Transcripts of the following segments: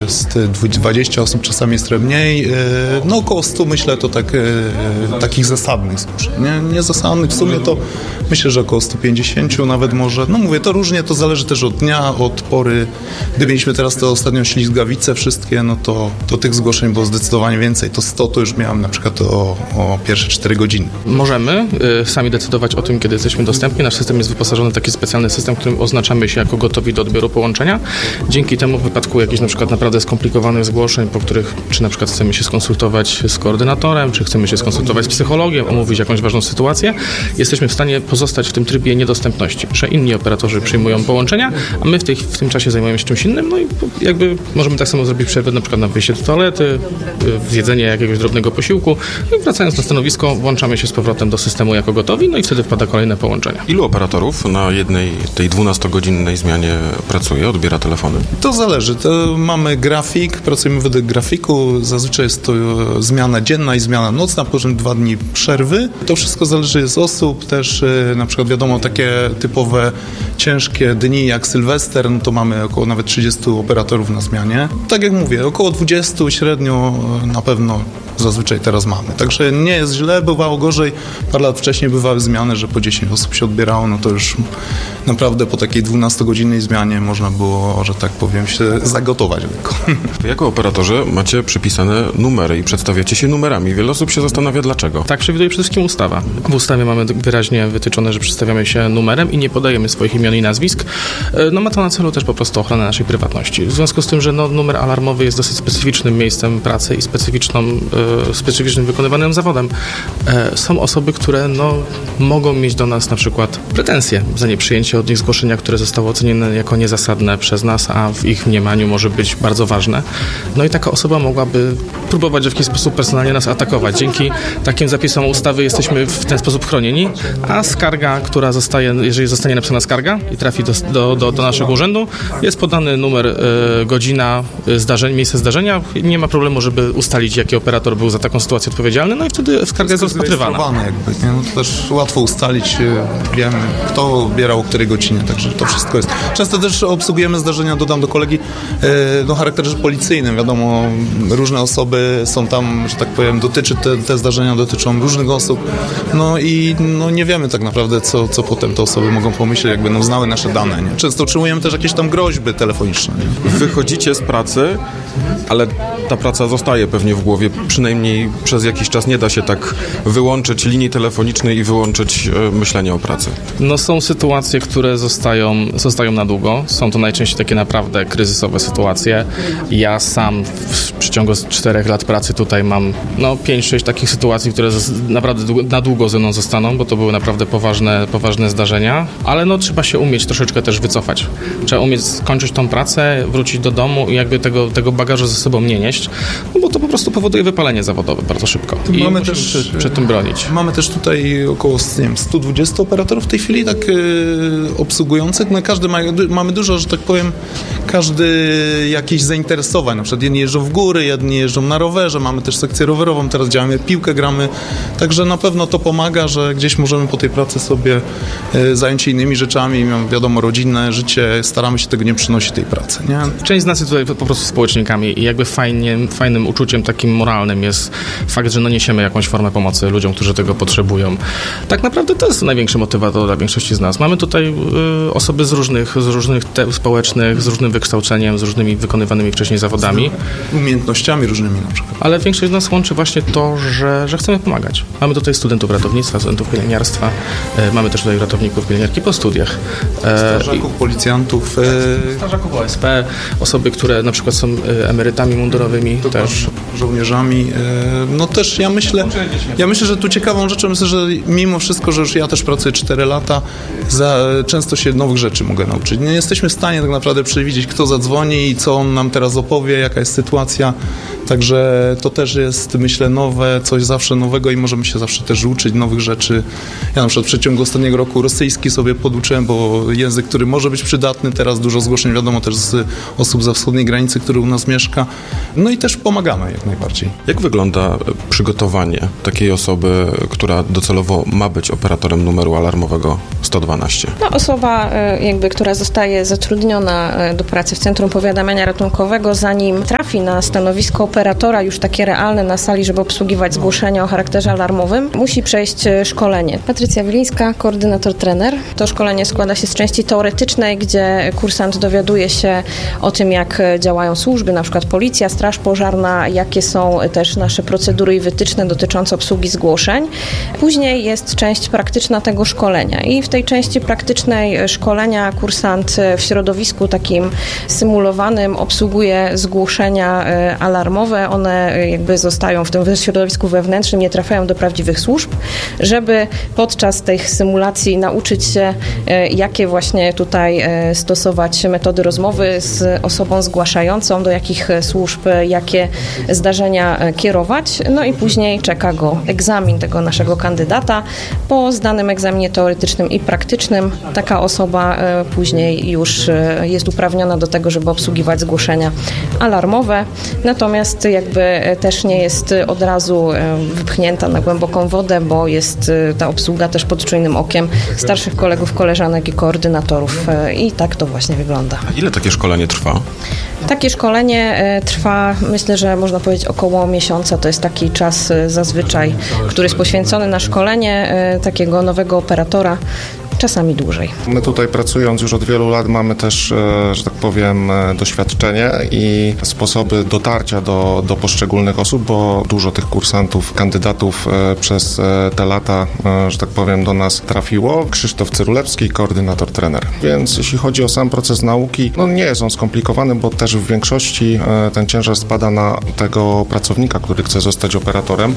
jest 20 osób, czasami jest mniej. No około 100 myślę to takich zasadnych zgłoszeń. Nie zasadnych, w sumie to myślę, że około 150 nawet może. No mówię, to różnie, to zależy też od dnia, od pory. Gdy mieliśmy teraz te ostatnią ślizgawice wszystkie, no to tych zgłoszeń było zdecydowanie więcej. To 100 to już miałem na przykład o pierwsze 4 godziny. Możemy sami decydować o tym, kiedy jesteśmy dostępni. Nasz system jest wyposażony w taki specjalny system, w którym oznaczamy się jako gotowi do odbioru połączenia. Dzięki temu w wypadku jakichś na przykład naprawdę skomplikowanych zgłoszeń, po których czy na przykład chcemy się skonsultować z koordynatorem, czy chcemy się skonsultować z psychologiem, omówić jakąś ważną sytuację, jesteśmy w stanie pozostać w tym trybie niedostępnie, że inni operatorzy przyjmują połączenia, a my w tym czasie zajmujemy się czymś innym, no i jakby możemy tak samo zrobić przerwę na przykład na wyjście do toalety, zjedzenie jakiegoś drobnego posiłku i wracając na stanowisko włączamy się z powrotem do systemu jako gotowi, no i wtedy wpada kolejne połączenia. Ilu operatorów na jednej tej 12-godzinnej zmianie pracuje, odbiera telefony? To zależy. To mamy grafik, pracujemy według grafiku. Zazwyczaj jest to zmiana dzienna i zmiana nocna, potem 2 dni przerwy. To wszystko zależy z osób. Też na przykład wiadomo, takie typowe ciężkie dni jak Sylwester, no to mamy około nawet 30 operatorów na zmianie. Tak jak mówię, około 20 średnio na pewno zazwyczaj teraz mamy. Także nie jest źle, bywało gorzej. Parę lat wcześniej bywały zmiany, że po 10 osób się odbierało, no to już naprawdę po takiej 12-godzinnej zmianie można było, że tak powiem, się zagotować lekko. Jako operatorzy macie przypisane numery i przedstawiacie się numerami. Wiele osób się zastanawia dlaczego. Tak przewiduje przede wszystkim ustawa. W ustawie mamy wyraźnie wytyczone, że przedstawiamy się numerem i nie podajemy swoich imion i nazwisk. No ma to na celu też po prostu ochronę naszej prywatności. W związku z tym, że numer alarmowy jest dosyć specyficznym miejscem pracy i specyficznym wykonywanym zawodem. Są osoby, które mogą mieć do nas na przykład pretensje za nieprzyjęcie od nich zgłoszenia, które zostało ocenione jako niezasadne przez nas, a w ich mniemaniu może być bardzo ważne. No i taka osoba mogłaby próbować w jakiś sposób personalnie nas atakować. Dzięki takim zapisom ustawy jesteśmy w ten sposób chronieni, a skarga, która jeżeli zostanie napisana skarga i trafi do naszego urzędu, jest podany numer, godzina, miejsce zdarzenia. Nie ma problemu, żeby ustalić, jaki operator był za taką sytuację odpowiedzialny, no i wtedy skarga jest rozpatrywana. Jakby, nie? No to też łatwo ustalić, wiemy, kto odbierał o której godzinie, także to wszystko jest. Często też obsługujemy zdarzenia, dodam do kolegi, o charakterze policyjnym. Wiadomo, różne osoby są tam, że tak powiem, te zdarzenia dotyczą różnych osób, no i nie wiemy tak naprawdę, co potem te osoby mogą pomyśleć, jak będą znały nasze dane. Nie? Często otrzymujemy też jakieś tam groźby telefoniczne. Nie? Wychodzicie z pracy, ale ta praca zostaje pewnie w głowie, przynajmniej przez jakiś czas nie da się tak wyłączyć linii telefonicznej i wyłączyć myślenia o pracy. No są sytuacje, które zostają na długo. Są to najczęściej takie naprawdę kryzysowe sytuacje. Ja sam w przeciągu 4 lat pracy tutaj mam 5-6 takich sytuacji, które naprawdę na długo ze mną zostaną, bo to były naprawdę poważne zdarzenia, ale trzeba się umieć troszeczkę też wycofać. Trzeba umieć skończyć tą pracę, wrócić do domu i jakby tego bagażu ze sobą nie nieść, bo to po prostu powoduje wypalenie zawodowe bardzo szybko. I mamy też przed tym bronić. Mamy też tutaj około 120 operatorów w tej chwili tak obsługujących. Mamy dużo, że tak powiem, każdy jakieś zainteresowań. Na przykład jedni jeżdżą w góry, jedni jeżdżą na rowerze. Mamy też sekcję rowerową, teraz działamy, piłkę gramy. Także na pewno to pomaga, że gdzieś możemy po tej pracy sobie zająć się innymi rzeczami. Wiadomo, rodzinne życie, staramy się tego nie przynosić tej pracy. Nie? Część z nas jest tutaj po prostu społecznikami i jakby fajnym uczuciem takim moralnym jest fakt, że niesiemy jakąś formę pomocy ludziom, którzy tego potrzebują. Tak naprawdę to jest największy motywator dla większości z nas. Mamy tutaj osoby z różnych społecznych, z różnym wykształceniem, z różnymi wykonywanymi wcześniej zawodami. Z umiejętnościami różnymi na przykład. Ale większość z nas łączy właśnie to, że chcemy pomagać. Mamy tutaj studentów ratownictwa, studentów pielęgniarstwa, mamy też tutaj ratowników pielęgniarki po studiach. Strażaków, policjantów. Strażaków OSP, osoby, które na przykład są emerytami mundurowymi, też żołnierzami. No też ja myślę, że tu ciekawą rzeczą jest, że mimo wszystko, że już ja też pracuję 4 lata, często się nowych rzeczy mogę nauczyć. Nie jesteśmy w stanie tak naprawdę przewidzieć, kto zadzwoni i co on nam teraz opowie, jaka jest sytuacja. Także to też jest, myślę, nowe, coś zawsze nowego i możemy się zawsze też uczyć nowych rzeczy. Ja na przykład w przeciągu ostatniego roku rosyjski sobie poduczyłem, bo język, który może być przydatny, teraz dużo zgłoszeń, wiadomo, też z osób za wschodniej granicy, który u nas mieszka. No i też pomagamy jak najbardziej. Jak wygląda przygotowanie takiej osoby, która docelowo ma być operatorem numeru alarmowego 112? No, osoba, która zostaje zatrudniona do pracy w Centrum Powiadamiania Ratunkowego, zanim trafi na stanowisko operatora już takie realne na sali, żeby obsługiwać zgłoszenia o charakterze alarmowym, musi przejść szkolenie. Patrycja Wilińska, koordynator trener. To szkolenie składa się z części teoretycznej, gdzie kursant dowiaduje się o tym, jak działają służby, na przykład policja, straż pożarna, jakie są też nasze procedury i wytyczne dotyczące obsługi zgłoszeń. Później jest część praktyczna tego szkolenia i w tej części praktycznej szkolenia kursant w środowisku takim symulowanym obsługuje zgłoszenia alarmowe. One zostają w tym środowisku wewnętrznym, nie trafiają do prawdziwych służb, żeby podczas tych symulacji nauczyć się, jakie właśnie tutaj stosować metody rozmowy z osobą zgłaszającą, do jakich służb, jakie zdarzenia kierować. No i później czeka go egzamin tego naszego kandydata. Po zdanym egzaminie teoretycznym i praktycznym taka osoba później już jest uprawniona do tego, żeby obsługiwać zgłoszenia alarmowe. Natomiast też nie jest od razu wypchnięta na głęboką wodę, bo jest ta obsługa też pod czujnym okiem starszych kolegów, koleżanek i koordynatorów. I tak to właśnie wygląda. A ile takie szkolenie trwa? Takie szkolenie trwa, myślę, że można powiedzieć około miesiąca. To jest taki czas zazwyczaj, który jest poświęcony na szkolenie takiego nowego operatora. Czasami dłużej. My tutaj pracując już od wielu lat mamy też, że tak powiem, doświadczenie i sposoby dotarcia do poszczególnych osób, bo dużo tych kursantów, kandydatów przez te lata, że tak powiem, do nas trafiło. Krzysztof Cyrulewski, koordynator trener. Więc jeśli chodzi o sam proces nauki, nie jest on skomplikowany, bo też w większości ten ciężar spada na tego pracownika, który chce zostać operatorem,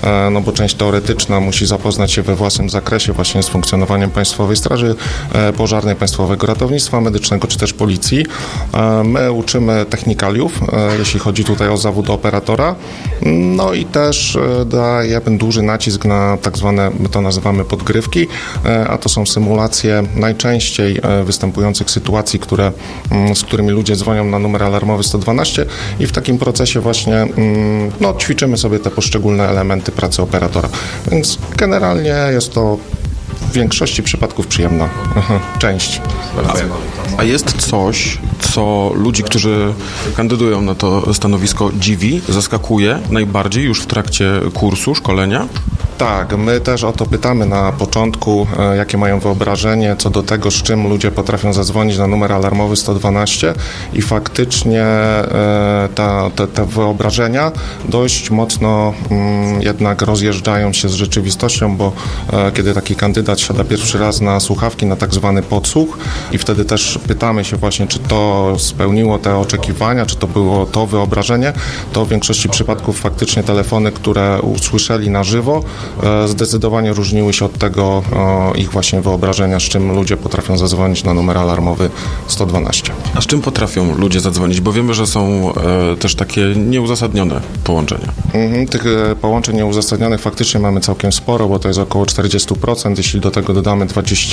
bo część teoretyczna musi zapoznać się we własnym zakresie właśnie z funkcjonowaniem Państwowej Straży Pożarnej, Państwowego Ratownictwa Medycznego czy też Policji. My uczymy technikaliów, jeśli chodzi tutaj o zawód operatora. No i też dajemy duży nacisk na tak zwane, my to nazywamy podgrywki, a to są symulacje najczęściej występujących sytuacji, z którymi ludzie dzwonią na numer alarmowy 112 i w takim procesie właśnie ćwiczymy sobie te poszczególne elementy pracy operatora. Więc generalnie jest to w większości przypadków przyjemna część. A jest coś, co ludzi, którzy kandydują na to stanowisko, dziwi, zaskakuje najbardziej już w trakcie kursu, szkolenia? Tak, my też o to pytamy na początku, jakie mają wyobrażenie co do tego, z czym ludzie potrafią zadzwonić na numer alarmowy 112 i faktycznie te wyobrażenia dość mocno jednak rozjeżdżają się z rzeczywistością, bo kiedy taki kandydat siada pierwszy raz na słuchawki, na tak zwany podsłuch i wtedy też pytamy się właśnie, czy to spełniło te oczekiwania, czy to było to wyobrażenie, to w większości przypadków faktycznie telefony, które usłyszeli na żywo, zdecydowanie różniły się od tego ich właśnie wyobrażenia, z czym ludzie potrafią zadzwonić na numer alarmowy 112. A z czym potrafią ludzie zadzwonić? Bo wiemy, że są też takie nieuzasadnione połączenia. Tych połączeń nieuzasadnionych faktycznie mamy całkiem sporo, bo to jest około 40%. Jeśli do tego dodamy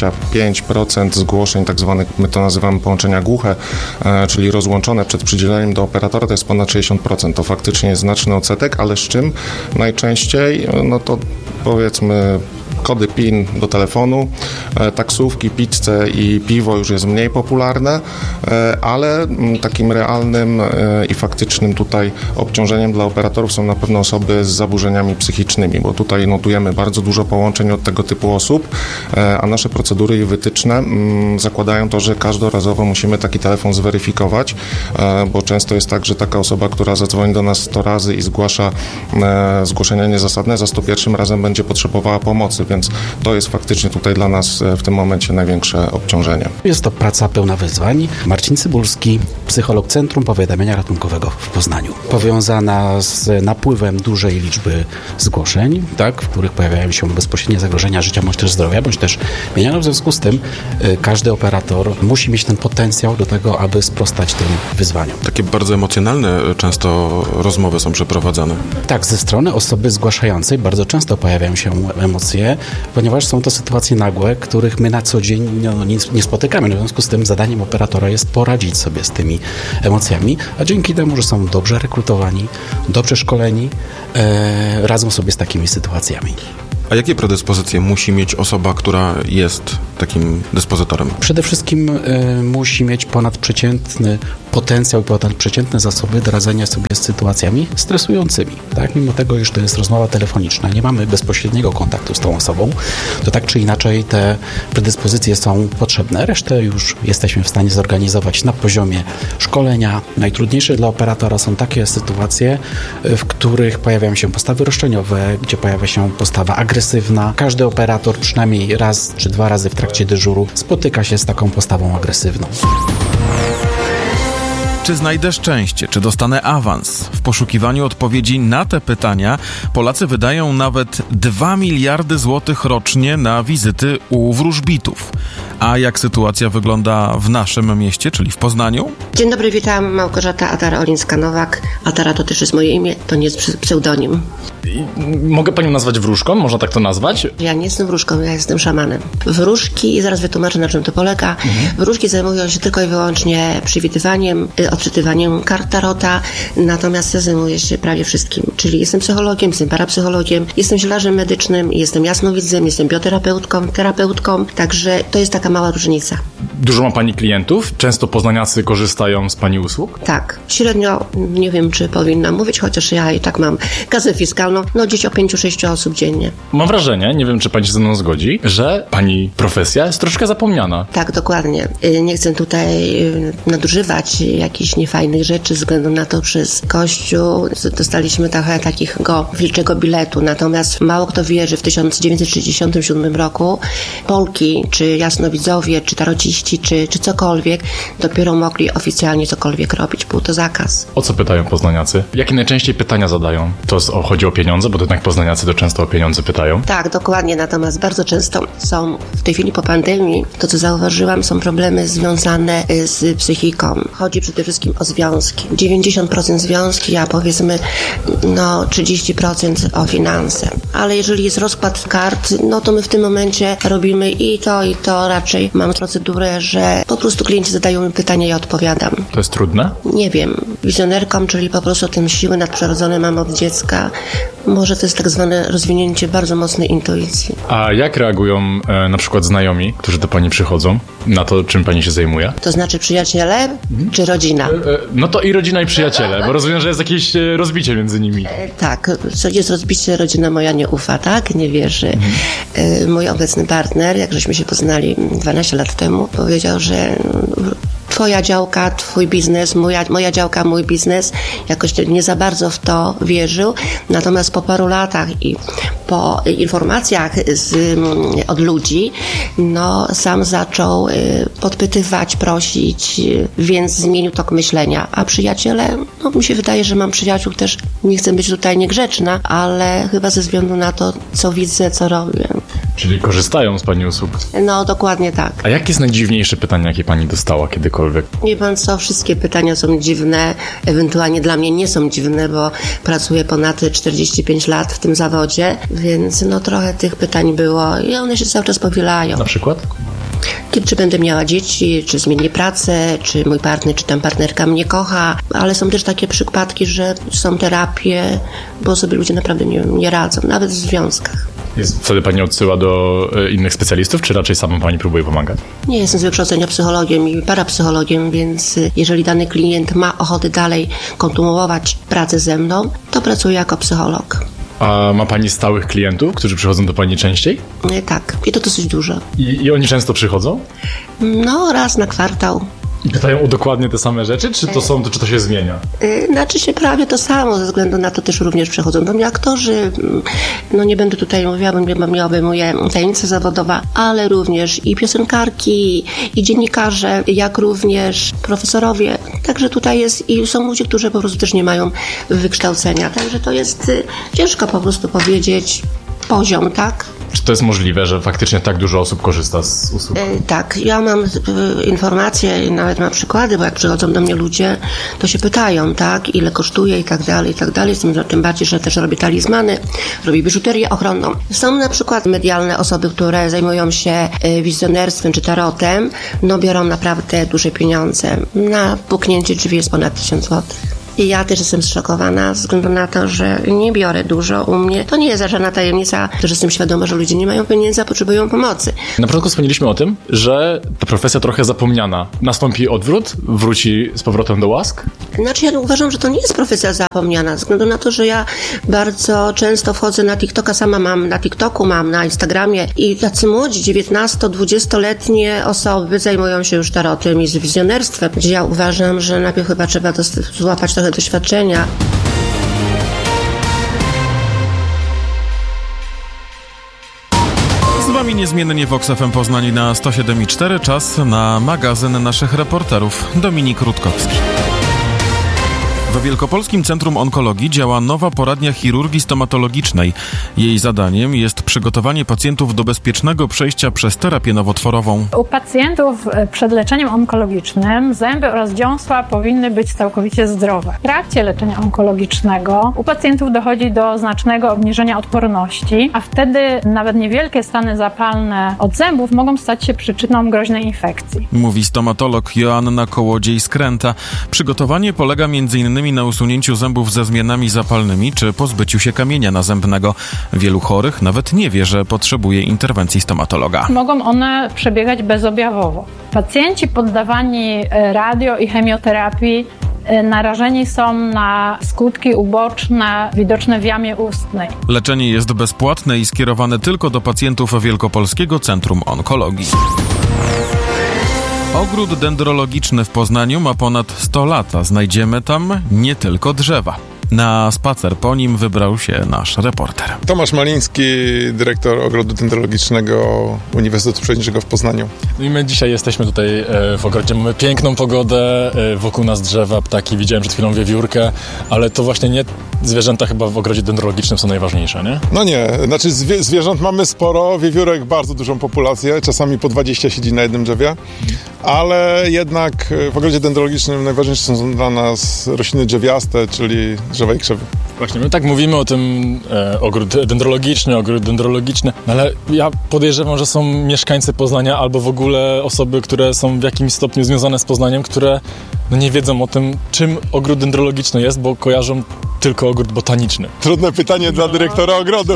25% zgłoszeń, tak zwanych, my to nazywamy połączenia głuche, czyli rozłączone przed przydzieleniem do operatora, to jest ponad 60%. To faktycznie jest znaczny odsetek, ale z czym najczęściej? To powiedzmy kody PIN do telefonu, taksówki, pizzę i piwo już jest mniej popularne, ale takim realnym i faktycznym tutaj obciążeniem dla operatorów są na pewno osoby z zaburzeniami psychicznymi, bo tutaj notujemy bardzo dużo połączeń od tego typu osób, a nasze procedury i wytyczne zakładają to, że każdorazowo musimy taki telefon zweryfikować, bo często jest tak, że taka osoba, która zadzwoni do nas 100 razy i zgłasza zgłoszenia niezasadne, za 101 razem będzie potrzebowała pomocy, więc to jest faktycznie tutaj dla nas w tym momencie największe obciążenie. Jest to praca pełna wyzwań. Marcin Cybulski, psycholog Centrum Powiadamiania Ratunkowego w Poznaniu. Powiązana z napływem dużej liczby zgłoszeń, w których pojawiają się bezpośrednie zagrożenia życia, bądź też zdrowia, bądź też mienia. W związku z tym każdy operator musi mieć ten potencjał do tego, aby sprostać tym wyzwaniom. Takie bardzo emocjonalne często rozmowy są przeprowadzane. Tak, ze strony osoby zgłaszającej bardzo często pojawiają się emocje, ponieważ są to sytuacje nagłe, których my na co dzień nie spotykamy. W związku z tym zadaniem operatora jest poradzić sobie z tymi emocjami, a dzięki temu, że są dobrze rekrutowani, dobrze szkoleni, radzą sobie z takimi sytuacjami. A jakie predyspozycje musi mieć osoba, która jest takim dyspozytorem? Przede wszystkim musi mieć ponadprzeciętny potencjał, ponadprzeciętne zasoby do radzenia sobie z sytuacjami stresującymi. Tak? Mimo tego, iż to jest rozmowa telefoniczna, nie mamy bezpośredniego kontaktu z tą osobą, to tak czy inaczej te predyspozycje są potrzebne. Resztę już jesteśmy w stanie zorganizować na poziomie szkolenia. Najtrudniejsze dla operatora są takie sytuacje, w których pojawiają się postawy roszczeniowe, gdzie pojawia się postawa agresywna. Każdy operator przynajmniej raz czy 2 razy w trakcie dyżuru spotyka się z taką postawą agresywną. Czy znajdę szczęście? Czy dostanę awans? W poszukiwaniu odpowiedzi na te pytania Polacy wydają nawet 2 miliardy złotych rocznie na wizyty u wróżbitów. A jak sytuacja wygląda w naszym mieście, czyli w Poznaniu? Dzień dobry, witam. Małgorzata Atara Olińska-Nowak. Atara to też jest moje imię, to nie jest pseudonim. Mogę panią nazwać wróżką? Można tak to nazwać? Ja nie jestem wróżką, ja jestem szamanem. Wróżki, i zaraz wytłumaczę, na czym to polega. Wróżki zajmują się tylko i wyłącznie przywitywaniem, odczytywaniem kart tarota, natomiast ja zajmuję się prawie wszystkim. Czyli jestem psychologiem, jestem parapsychologiem, jestem zielarzem medycznym, jestem jasnowidzem, jestem bioterapeutką, terapeutką, także to jest taka mała różnica. Dużo ma pani klientów? Często poznaniacy korzystają z pani usług? Tak. Średnio, nie wiem, czy powinnam mówić, chociaż ja i tak mam kasę fiskalną, gdzieś o 5-6 osób dziennie. Mam wrażenie, nie wiem, czy pani się ze mną zgodzi, że pani profesja jest troszkę zapomniana. Tak, dokładnie. Nie chcę tutaj nadużywać jakichś niefajnych rzeczy, ze względu na to przez Kościół dostaliśmy trochę takiego wilczego biletu, natomiast mało kto wie, że w 1967 roku Polki, czy jasnowidzowie, czy tarociści, czy cokolwiek, dopiero mogli oficjalnie cokolwiek robić. Był to zakaz. O co pytają poznaniacy? Jakie najczęściej pytania zadają? Chodzi o pieniądze, bo to jednak poznaniacy to często o pieniądze pytają. Tak, dokładnie, natomiast bardzo często są w tej chwili po pandemii, to co zauważyłam, są problemy związane z psychiką. Chodzi przede wszystkim o związki. 90% związki, a powiedzmy 30% o finanse. Ale jeżeli jest rozkład kart, to my w tym momencie robimy i to raczej mam procedurę, że po prostu klienci zadają mi pytania i ja odpowiadam. To jest trudne? Nie wiem. Wizjonerką, czyli po prostu tym siły nadprzyrodzone mam od dziecka. Może to jest tak zwane rozwinięcie bardzo mocnej intuicji. A jak reagują na przykład znajomi, którzy do pani przychodzą, na to, czym pani się zajmuje? To znaczy przyjaciele czy rodzina? No to i rodzina, i przyjaciele, bo rozumiem, że jest jakieś rozbicie między nimi. Tak, co jest rozbicie, rodzina moja nie ufa, tak? Nie wierzy. Mój obecny partner, jak żeśmy się poznali 12 lat temu, powiedział, że twoja działka, twój biznes, moja działka, mój biznes. Jakoś nie za bardzo w to wierzył. Natomiast po paru latach i po informacjach od ludzi, sam zaczął podpytywać, prosić, więc zmienił tok myślenia. A przyjaciele, mi się wydaje, że mam przyjaciół też, nie chcę być tutaj niegrzeczna, ale chyba ze względu na to, co widzę, co robię. Czyli korzystają z pani usług? No, dokładnie tak. A jakie jest najdziwniejsze pytanie, jakie pani dostała kiedykolwiek? Nie pan co, wszystkie pytania są dziwne, ewentualnie dla mnie nie są dziwne, bo pracuję ponad 45 lat w tym zawodzie, więc trochę tych pytań było i one się cały czas powielają. Na przykład? Czy będę miała dzieci, czy zmienię pracę, czy mój partner, czy tam partnerka mnie kocha, ale są też takie przypadki, że są terapie, bo sobie ludzie naprawdę nie radzą, nawet w związkach. Wtedy pani odsyła do innych specjalistów, czy raczej sama pani próbuje pomagać? Nie, jestem z wykształcenia psychologiem i parapsychologiem, więc jeżeli dany klient ma ochotę dalej kontynuować pracę ze mną, to pracuję jako psycholog. A ma pani stałych klientów, którzy przychodzą do pani częściej? Tak, i to dosyć dużo. I oni często przychodzą? Raz na kwartał. I pytają o dokładnie te same rzeczy, czy to się zmienia? Znaczy się prawie to samo, ze względu na to też również przychodzą do mnie aktorzy. Nie będę tutaj mówiła, bo mnie obejmuje tajemnica zawodowa, ale również i piosenkarki, i dziennikarze, jak również profesorowie. Także tutaj jest i są ludzie, którzy po prostu też nie mają wykształcenia. Także to jest ciężko po prostu powiedzieć poziom, tak? Czy to jest możliwe, że faktycznie tak dużo osób korzysta z usług? Tak, ja mam informacje, nawet mam przykłady, bo jak przychodzą do mnie ludzie, to się pytają, tak, ile kosztuje i tak dalej, tym bardziej, że też robię talizmany, robię biżuterię ochronną. Są na przykład medialne osoby, które zajmują się wizjonerstwem czy tarotem, biorą naprawdę duże pieniądze. Na puknięcie drzwi jest ponad 1000 zł. I ja też jestem zszokowana ze względu na to, że nie biorę dużo u mnie. To nie jest żadna tajemnica, że jestem świadoma, że ludzie nie mają pieniędzy, a potrzebują pomocy. Na początku wspomnieliśmy o tym, że ta profesja trochę zapomniana. Nastąpi odwrót, wróci z powrotem do łask? Znaczy ja uważam, że to nie jest profesja zapomniana, ze względu na to, że ja bardzo często wchodzę na TikToka, sama mam na TikToku, mam na Instagramie i tacy młodzi, 19-20-letnie osoby zajmują się już tarotem i z wizjonerstwem, gdzie ja uważam, że najpierw chyba trzeba złapać trochę doświadczenia. Z wami niezmiennie Vox FM Poznań na 107,4. Czas na magazyn naszych reporterów. Dominik Rutkowski. W Wielkopolskim Centrum Onkologii działa nowa poradnia chirurgii stomatologicznej. Jej zadaniem jest przygotowanie pacjentów do bezpiecznego przejścia przez terapię nowotworową. U pacjentów przed leczeniem onkologicznym zęby oraz dziąsła powinny być całkowicie zdrowe. W trakcie leczenia onkologicznego u pacjentów dochodzi do znacznego obniżenia odporności, a wtedy nawet niewielkie stany zapalne od zębów mogą stać się przyczyną groźnej infekcji. Mówi stomatolog Joanna Kołodziej-Skręta. Przygotowanie polega m.in. na usunięciu zębów ze zmianami zapalnymi czy pozbyciu się kamienia nazębnego. Wielu chorych nawet nie wie, że potrzebuje interwencji stomatologa. Mogą one przebiegać bezobjawowo. Pacjenci poddawani radio- i chemioterapii narażeni są na skutki uboczne widoczne w jamie ustnej. Leczenie jest bezpłatne i skierowane tylko do pacjentów Wielkopolskiego Centrum Onkologii. Ogród dendrologiczny w Poznaniu ma ponad 100 lat, a znajdziemy tam nie tylko drzewa. Na spacer po nim wybrał się nasz reporter. Tomasz Maliński, dyrektor Ogrodu Dendrologicznego Uniwersytetu Przyrodniczego w Poznaniu. No i my dzisiaj jesteśmy tutaj w ogrodzie, mamy piękną pogodę, wokół nas drzewa, ptaki, widziałem przed chwilą wiewiórkę, ale to właśnie nie zwierzęta chyba w ogrodzie dendrologicznym są najważniejsze, nie? No nie, znaczy zwierząt mamy sporo, wiewiórek bardzo dużą populację, czasami po 20 siedzi na jednym drzewie, ale jednak w ogrodzie dendrologicznym najważniejsze są dla nas rośliny drzewiaste, czyli drzewa i krzewy. Właśnie, my tak mówimy o tym ogród dendrologiczny, no ale ja podejrzewam, że są mieszkańcy Poznania albo w ogóle osoby, które są w jakimś stopniu związane z Poznaniem, które no nie wiedzą o tym, czym ogród dendrologiczny jest, bo kojarzą tylko ogród botaniczny. Trudne pytanie dla dyrektora ogrodu.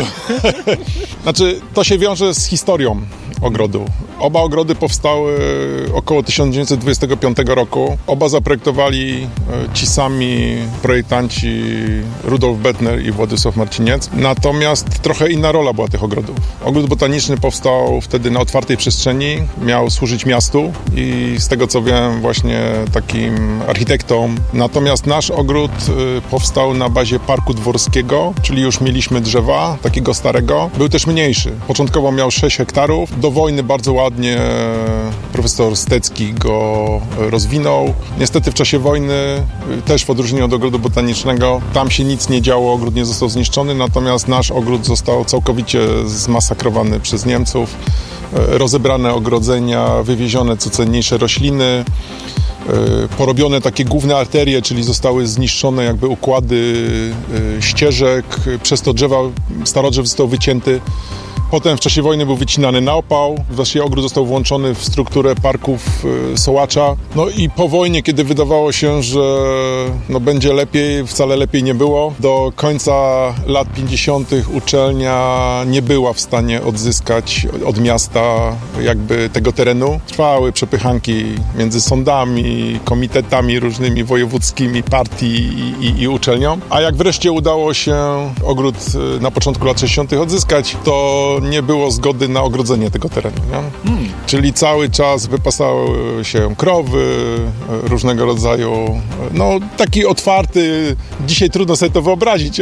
Znaczy, to się wiąże z historią ogrodu. Oba ogrody powstały około 1925 roku. Oba zaprojektowali ci sami projektanci Rudolf Bettner i Władysław Marciniec. Natomiast trochę inna rola była tych ogrodów. Ogród botaniczny powstał wtedy na otwartej przestrzeni, miał służyć miastu i z tego co wiem właśnie takim architektom. Natomiast nasz ogród powstał na bazie Parku Dworskiego, czyli już mieliśmy drzewa, takiego starego. Był też mniejszy. Początkowo miał 6 hektarów. Do wojny bardzo ładnie profesor Stecki go rozwinął. Niestety w czasie wojny, też w odróżnieniu od ogrodu botanicznego, tam się nic nie działo, ogród nie został zniszczony, natomiast nasz ogród został całkowicie zmasakrowany przez Niemców. Rozebrane ogrodzenia, wywiezione co cenniejsze rośliny, porobione takie główne arterie, czyli zostały zniszczone jakby układy ścieżek, przez to starodrzew został wycięty. Potem w czasie wojny był wycinany na opał, właśnie ogród został włączony w strukturę parków Sołacza. No i po wojnie, kiedy wydawało się, że będzie lepiej, wcale lepiej nie było. Do końca lat 50. uczelnia nie była w stanie odzyskać od miasta jakby tego terenu. Trwały przepychanki między sądami, komitetami różnymi wojewódzkmi, partii i uczelnią. A jak wreszcie udało się ogród na początku lat 60. odzyskać, to nie było zgody na ogrodzenie tego terenu. Nie? Czyli cały czas wypasały się krowy różnego rodzaju. Taki otwarty, dzisiaj trudno sobie to wyobrazić,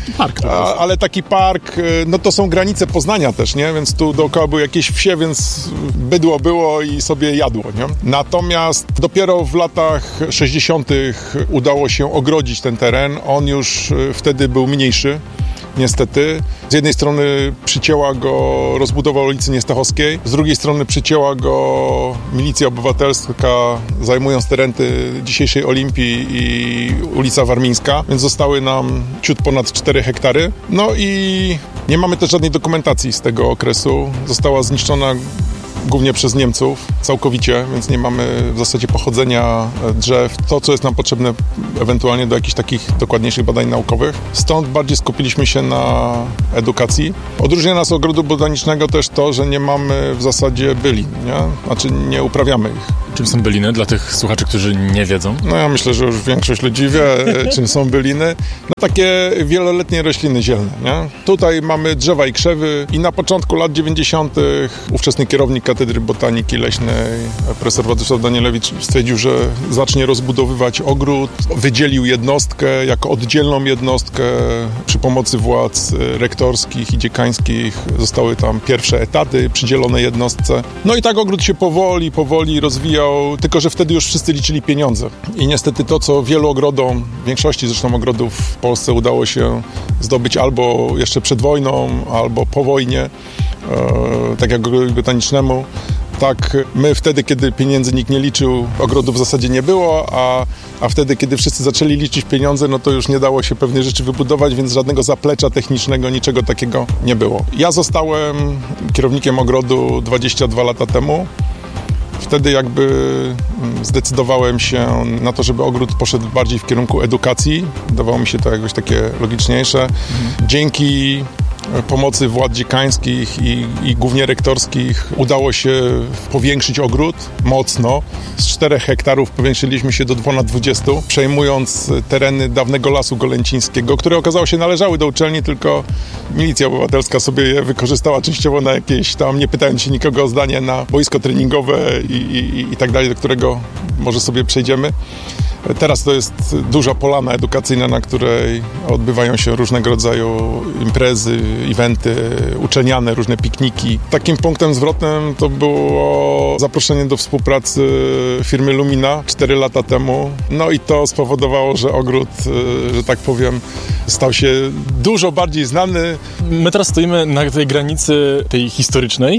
ale taki park, to są granice Poznania też, nie? Więc tu dookoła były jakieś wsie, więc bydło było i sobie jadło. Nie? Natomiast dopiero w latach 60. udało się ogrodzić ten teren. On już wtedy był mniejszy. Niestety. Z jednej strony przycięła go rozbudowa ulicy Niestachowskiej, z drugiej strony przycięła go milicja obywatelska, zajmując tereny dzisiejszej Olimpii i ulica Warmińska, więc zostały nam ciut ponad 4 hektary. No i nie mamy też żadnej dokumentacji z tego okresu. Została zniszczona głównie przez Niemców, całkowicie, więc nie mamy w zasadzie pochodzenia drzew. To, co jest nam potrzebne ewentualnie do jakichś takich dokładniejszych badań naukowych. Stąd bardziej skupiliśmy się na edukacji. Odróżnia nas od ogrodu botanicznego też to, że nie mamy w zasadzie bylin, nie? Znaczy nie uprawiamy ich. Czym są byliny dla tych słuchaczy, którzy nie wiedzą? No ja myślę, że już większość ludzi wie, czym są byliny. No takie wieloletnie rośliny zielne, nie? Tutaj mamy drzewa i krzewy i na początku lat 90. ówczesny kierownik Katedry Botaniki Leśnej, profesor Władysław Danielewicz, stwierdził, że zacznie rozbudowywać ogród. Wydzielił jednostkę jako oddzielną jednostkę. Przy pomocy władz rektorskich i dziekańskich zostały tam pierwsze etaty przydzielone jednostce. No i tak ogród się powoli rozwijał, tylko że wtedy już wszyscy liczyli pieniądze. I niestety to, co wielu ogrodom, większości zresztą ogrodów w Polsce udało się zdobyć albo jeszcze przed wojną, albo po wojnie, tak jak ogrodowi botanicznemu, tak my wtedy, kiedy pieniędzy nikt nie liczył, ogrodów w zasadzie nie było, a wtedy, kiedy wszyscy zaczęli liczyć pieniądze, no to już nie dało się pewnych rzeczy wybudować, więc żadnego zaplecza technicznego, niczego takiego nie było. Ja zostałem kierownikiem ogrodu 22 lata temu. Wtedy jakby zdecydowałem się na to, żeby ogród poszedł bardziej w kierunku edukacji. Wydawało mi się to jakoś takie logiczniejsze. Dzięki pomocy władz dziekańskich i głównie rektorskich udało się powiększyć ogród mocno. Z 4 hektarów powiększyliśmy się do ponad 20, przejmując tereny dawnego Lasu Golęcińskiego, które okazało się należały do uczelni, tylko milicja obywatelska sobie je wykorzystała częściowo na jakieś tam, nie pytając się nikogo o zdanie, na boisko treningowe i tak dalej, do którego może sobie przejdziemy. Teraz to jest duża polana edukacyjna, na której odbywają się różnego rodzaju imprezy, eventy uczelniane, różne pikniki. Takim punktem zwrotnym to było zaproszenie do współpracy firmy Lumina 4 lata temu. No i to spowodowało, że ogród, że tak powiem, stał się dużo bardziej znany. My teraz stoimy na tej granicy tej historycznej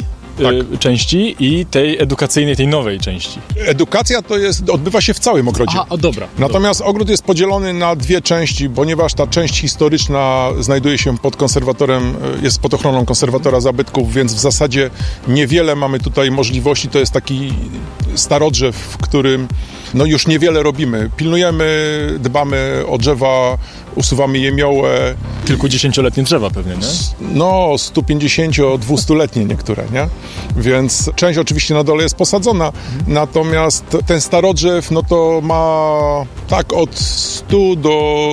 części i tej edukacyjnej, tej nowej części. Edukacja odbywa się w całym ogrodzie. Aha, dobra. Natomiast ogród jest podzielony na 2 części, ponieważ ta część historyczna znajduje się pod konserwatorem, jest pod ochroną konserwatora zabytków, więc w zasadzie niewiele mamy tutaj możliwości. To jest taki starodrzew, w którym no już niewiele robimy. Pilnujemy, dbamy o drzewa, usuwamy jemiołę. Kilkudziesięcioletnie drzewa pewnie, nie? No, 150-200-letnie niektóre, nie? Więc część oczywiście na dole jest posadzona, natomiast ten starodrzew, no to ma tak od 100 do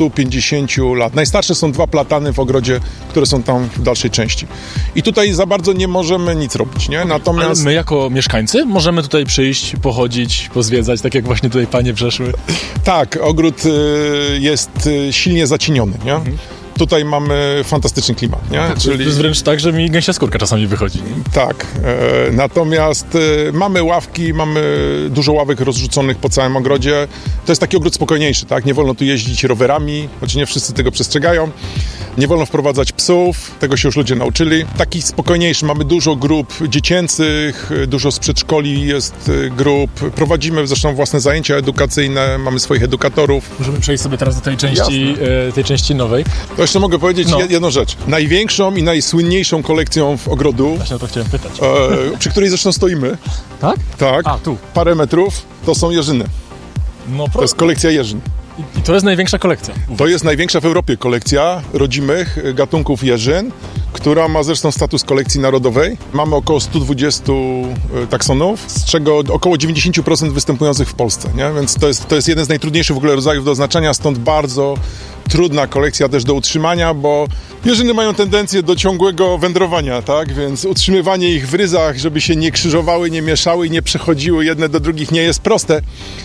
150 lat. Najstarsze są 2 platany w ogrodzie, które są tam w dalszej części. I tutaj za bardzo nie możemy nic robić, nie? Natomiast... Ale my jako mieszkańcy możemy tutaj przyjść, pochodzić, pozwiedzać, tak jak właśnie tutaj panie przeszły. Tak, ogród jest silnie zacieniony, nie? Tutaj mamy fantastyczny klimat, nie? Czyli... To jest wręcz tak, że mi gęsia skórka czasami wychodzi. Tak, natomiast mamy ławki, mamy dużo ławek rozrzuconych po całym ogrodzie. To jest taki ogród spokojniejszy, tak? Nie wolno tu jeździć rowerami, choć nie wszyscy tego przestrzegają. Nie wolno wprowadzać psów, tego się już ludzie nauczyli. Taki spokojniejszy, mamy dużo grup dziecięcych, dużo z przedszkoli jest grup. Prowadzimy zresztą własne zajęcia edukacyjne, mamy swoich edukatorów. Możemy przejść sobie teraz do tej części nowej. To jeszcze mogę powiedzieć jedną rzecz. Największą i najsłynniejszą kolekcją w ogrodu, właśnie o to chciałem pytać, przy której zresztą stoimy. Tak? Tak. A, tu. Parę metrów, to są jeżyny. No, to jest kolekcja jeżyn. I to jest największa kolekcja? To jest największa w Europie kolekcja rodzimych gatunków jeżyn, która ma zresztą status kolekcji narodowej. Mamy około 120 taksonów, z czego około 90% występujących w Polsce, nie? Więc to jest jeden z najtrudniejszych w ogóle rodzajów do oznaczania, stąd bardzo trudna kolekcja też do utrzymania, bo jeżyny mają tendencję do ciągłego wędrowania, tak? Więc utrzymywanie ich w ryzach, żeby się nie krzyżowały, nie mieszały i nie przechodziły jedne do drugich, nie jest proste.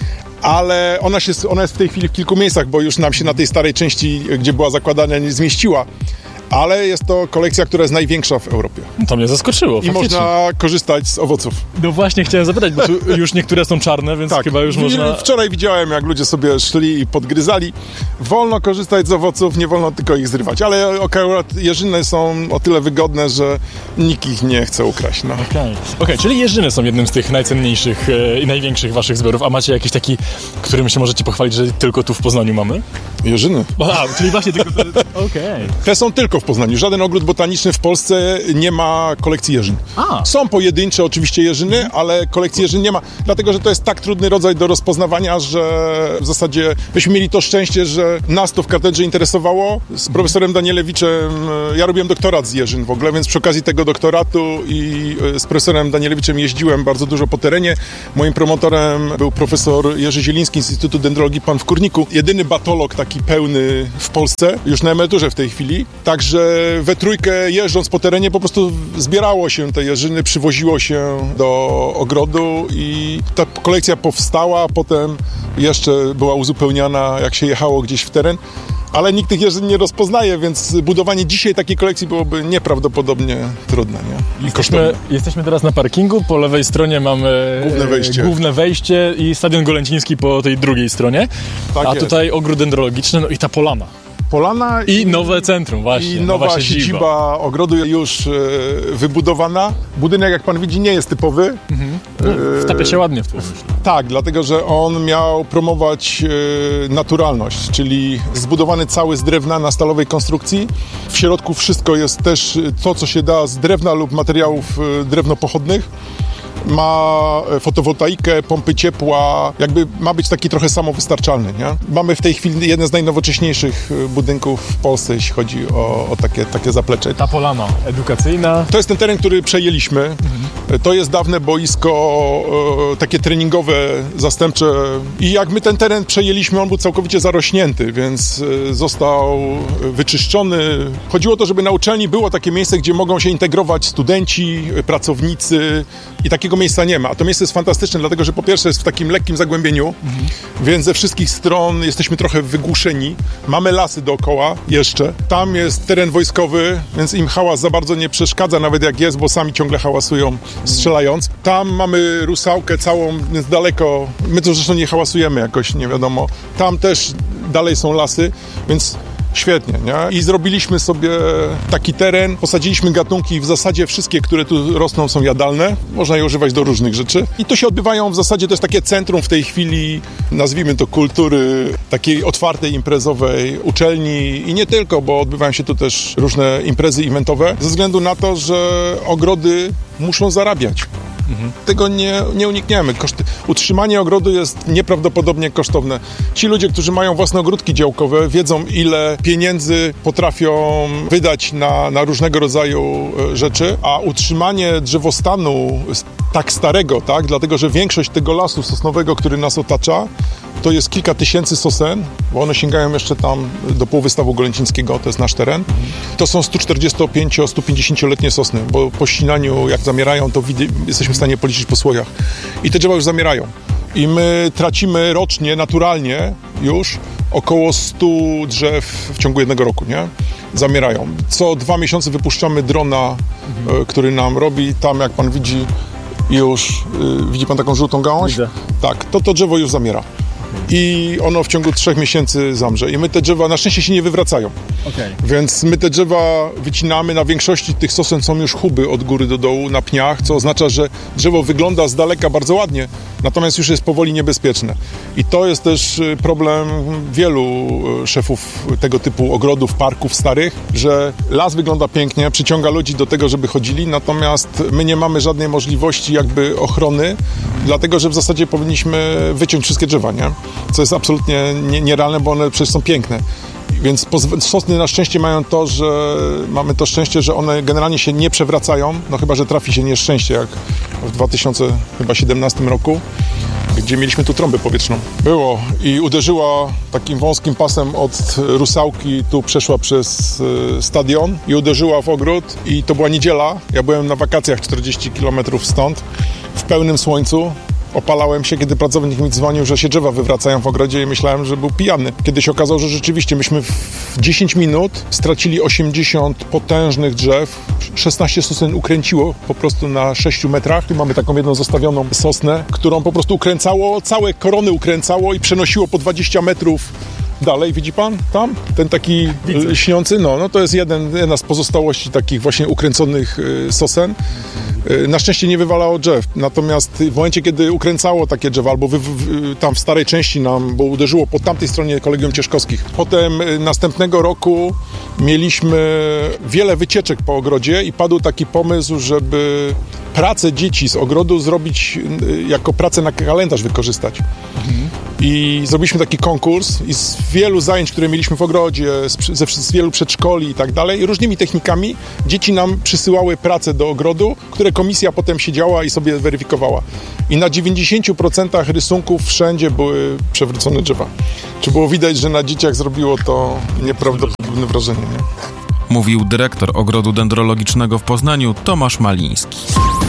Ale ona jest w tej chwili w kilku miejscach, bo już nam się na tej starej części, gdzie była zakładana, nie zmieściła. Ale jest to kolekcja, która jest największa w Europie. To mnie zaskoczyło, faktycznie. I można korzystać z owoców. No właśnie chciałem zapytać, bo tu już niektóre są czarne, więc chyba już można... Wczoraj widziałem, jak ludzie sobie szli i podgryzali. Wolno korzystać z owoców, nie wolno tylko ich zrywać. Ale akurat jeżyny są o tyle wygodne, że nikt ich nie chce ukraść. No. Okej, czyli jeżyny są jednym z tych najcenniejszych i największych waszych zbiorów. A macie jakiś taki, którym się możecie pochwalić, że tylko tu w Poznaniu mamy? Jeżyny. Czyli właśnie tylko... Okej. Te są tylko w Poznaniu. Żaden ogród botaniczny w Polsce nie ma kolekcji jeżyn. Są pojedyncze oczywiście jeżyny, ale kolekcji jeżyn nie ma, dlatego że to jest tak trudny rodzaj do rozpoznawania, że w zasadzie myśmy mieli to szczęście, że nas to w katedrze interesowało. Z profesorem Danielewiczem, ja robiłem doktorat z jeżyn w ogóle, więc przy okazji tego doktoratu i z profesorem Danielewiczem jeździłem bardzo dużo po terenie. Moim promotorem był profesor Jerzy Zieliński z Instytutu Dendrologii Pan w Kurniku. Jedyny batolog taki pełny w Polsce, już na emeryturze w tej chwili. Także we trójkę jeżdżąc po terenie po prostu zbierało się te jeżyny, przywoziło się do ogrodu i ta kolekcja powstała, potem jeszcze była uzupełniana, jak się jechało gdzieś w teren. Ale nikt tych jeżyn nie rozpoznaje, więc budowanie dzisiaj takiej kolekcji byłoby nieprawdopodobnie trudne. Nie? I kosztowne. Jesteśmy teraz na parkingu, po lewej stronie mamy główne wejście i Stadion Golęciński po tej drugiej stronie, tak a jest. Tutaj ogród dendrologiczny, no i ta polana. I nowe centrum, właśnie. I nowa siedziba ogrodu już wybudowana. Budynek, jak pan widzi, nie jest typowy. Wtapia się ładnie w to. Tak, dlatego że on miał promować naturalność, czyli zbudowany cały z drewna na stalowej konstrukcji. W środku wszystko jest też to, co się da z drewna lub materiałów drewnopochodnych. Ma fotowoltaikę, pompy ciepła, jakby ma być taki trochę samowystarczalny, nie? Mamy w tej chwili jeden z najnowocześniejszych budynków w Polsce, jeśli chodzi o takie zaplecze. Ta polana edukacyjna. To jest ten teren, który przejęliśmy. To jest dawne boisko takie treningowe, zastępcze i jak my ten teren przejęliśmy, on był całkowicie zarośnięty, więc został wyczyszczony. Chodziło o to, żeby na uczelni było takie miejsce, gdzie mogą się integrować studenci, pracownicy i takiego miejsca nie ma. A to miejsce jest fantastyczne, dlatego że po pierwsze jest w takim lekkim zagłębieniu, więc ze wszystkich stron jesteśmy trochę wygłuszeni. Mamy lasy dookoła jeszcze. Tam jest teren wojskowy, więc im hałas za bardzo nie przeszkadza, nawet jak jest, bo sami ciągle hałasują, strzelając. Tam mamy Rusałkę całą, więc daleko. My to zresztą nie hałasujemy jakoś, nie wiadomo. Tam też dalej są lasy, więc świetnie, nie? I zrobiliśmy sobie taki teren, posadziliśmy gatunki i w zasadzie wszystkie, które tu rosną, są jadalne. Można je używać do różnych rzeczy. I tu się odbywają w zasadzie też takie centrum w tej chwili, nazwijmy to kultury, takiej otwartej, imprezowej uczelni i nie tylko, bo odbywają się tu też różne imprezy eventowe, ze względu na to, że ogrody muszą zarabiać. Tego nie unikniemy. Utrzymanie ogrodu jest nieprawdopodobnie kosztowne. Ci ludzie, którzy mają własne ogródki działkowe, wiedzą, ile pieniędzy potrafią wydać na różnego rodzaju rzeczy, a utrzymanie drzewostanu tak starego, tak, dlatego że większość tego lasu sosnowego, który nas otacza, to jest kilka tysięcy sosen, bo one sięgają jeszcze tam do połowy Stawu Golęcińskiego, to jest nasz teren. To są 145-150-letnie sosny, bo po ścinaniu, jak zamierają, to jesteśmy w stanie policzyć po słojach. I te drzewa już zamierają. I my tracimy rocznie, naturalnie już około 100 drzew w ciągu jednego roku, nie? Zamierają. Co 2 miesiące wypuszczamy drona, który nam robi, tam jak pan widzi już, widzi pan taką żółtą gałąź? Widzę. Tak, to drzewo już zamiera. I ono w ciągu 3 miesięcy zamrze. I my te drzewa na szczęście się nie wywracają. Więc my te drzewa wycinamy. Na większości tych sosen są już chuby od góry do dołu na pniach, co oznacza, że drzewo wygląda z daleka bardzo ładnie, natomiast już jest powoli niebezpieczne. I to jest też problem wielu szefów tego typu ogrodów, parków starych, że las wygląda pięknie, przyciąga ludzi do tego, żeby chodzili, natomiast my nie mamy żadnej możliwości jakby ochrony, dlatego że w zasadzie powinniśmy wyciąć wszystkie drzewa, nie? Co jest absolutnie nierealne, bo one przecież są piękne. Więc sosny na szczęście mają to, że mamy to szczęście, że one generalnie się nie przewracają, no chyba że trafi się nieszczęście, jak w 2017 roku, gdzie mieliśmy tu trąbę powietrzną. Było i uderzyła takim wąskim pasem od Rusałki, tu przeszła przez stadion i uderzyła w ogród i to była niedziela. Ja byłem na wakacjach 40 km stąd, w pełnym słońcu. Opalałem się, kiedy pracownik mi dzwonił, że się drzewa wywracają w ogrodzie i myślałem, że był pijany. Kiedy się okazało, że rzeczywiście myśmy w 10 minut stracili 80 potężnych drzew. 16 sosen ukręciło po prostu na 6 metrach. Tu mamy taką jedną zostawioną sosnę, którą po prostu ukręcało, całe korony ukręcało i przenosiło po 20 metrów dalej, widzi pan tam? Ten taki lśniący, no to jest jedna z pozostałości takich właśnie ukręconych sosen. Na szczęście nie wywalało drzew, natomiast w momencie, kiedy ukręcało takie drzewa, albo tam w starej części nam, bo uderzyło po tamtej stronie Kolegium Cieszkowskich. Potem następnego roku mieliśmy wiele wycieczek po ogrodzie i padł taki pomysł, żeby pracę dzieci z ogrodu zrobić jako pracę na kalendarz wykorzystać. I zrobiliśmy taki konkurs i z wielu zajęć, które mieliśmy w ogrodzie, z wielu przedszkoli i tak dalej, różnymi technikami dzieci nam przysyłały pracę do ogrodu, które komisja potem siedziała i sobie weryfikowała. I na 90% rysunków wszędzie były przewrócone drzewa. Czy było widać, że na dzieciach zrobiło to nieprawdopodobne wrażenie, nie? Mówił dyrektor Ogrodu Dendrologicznego w Poznaniu Tomasz Maliński.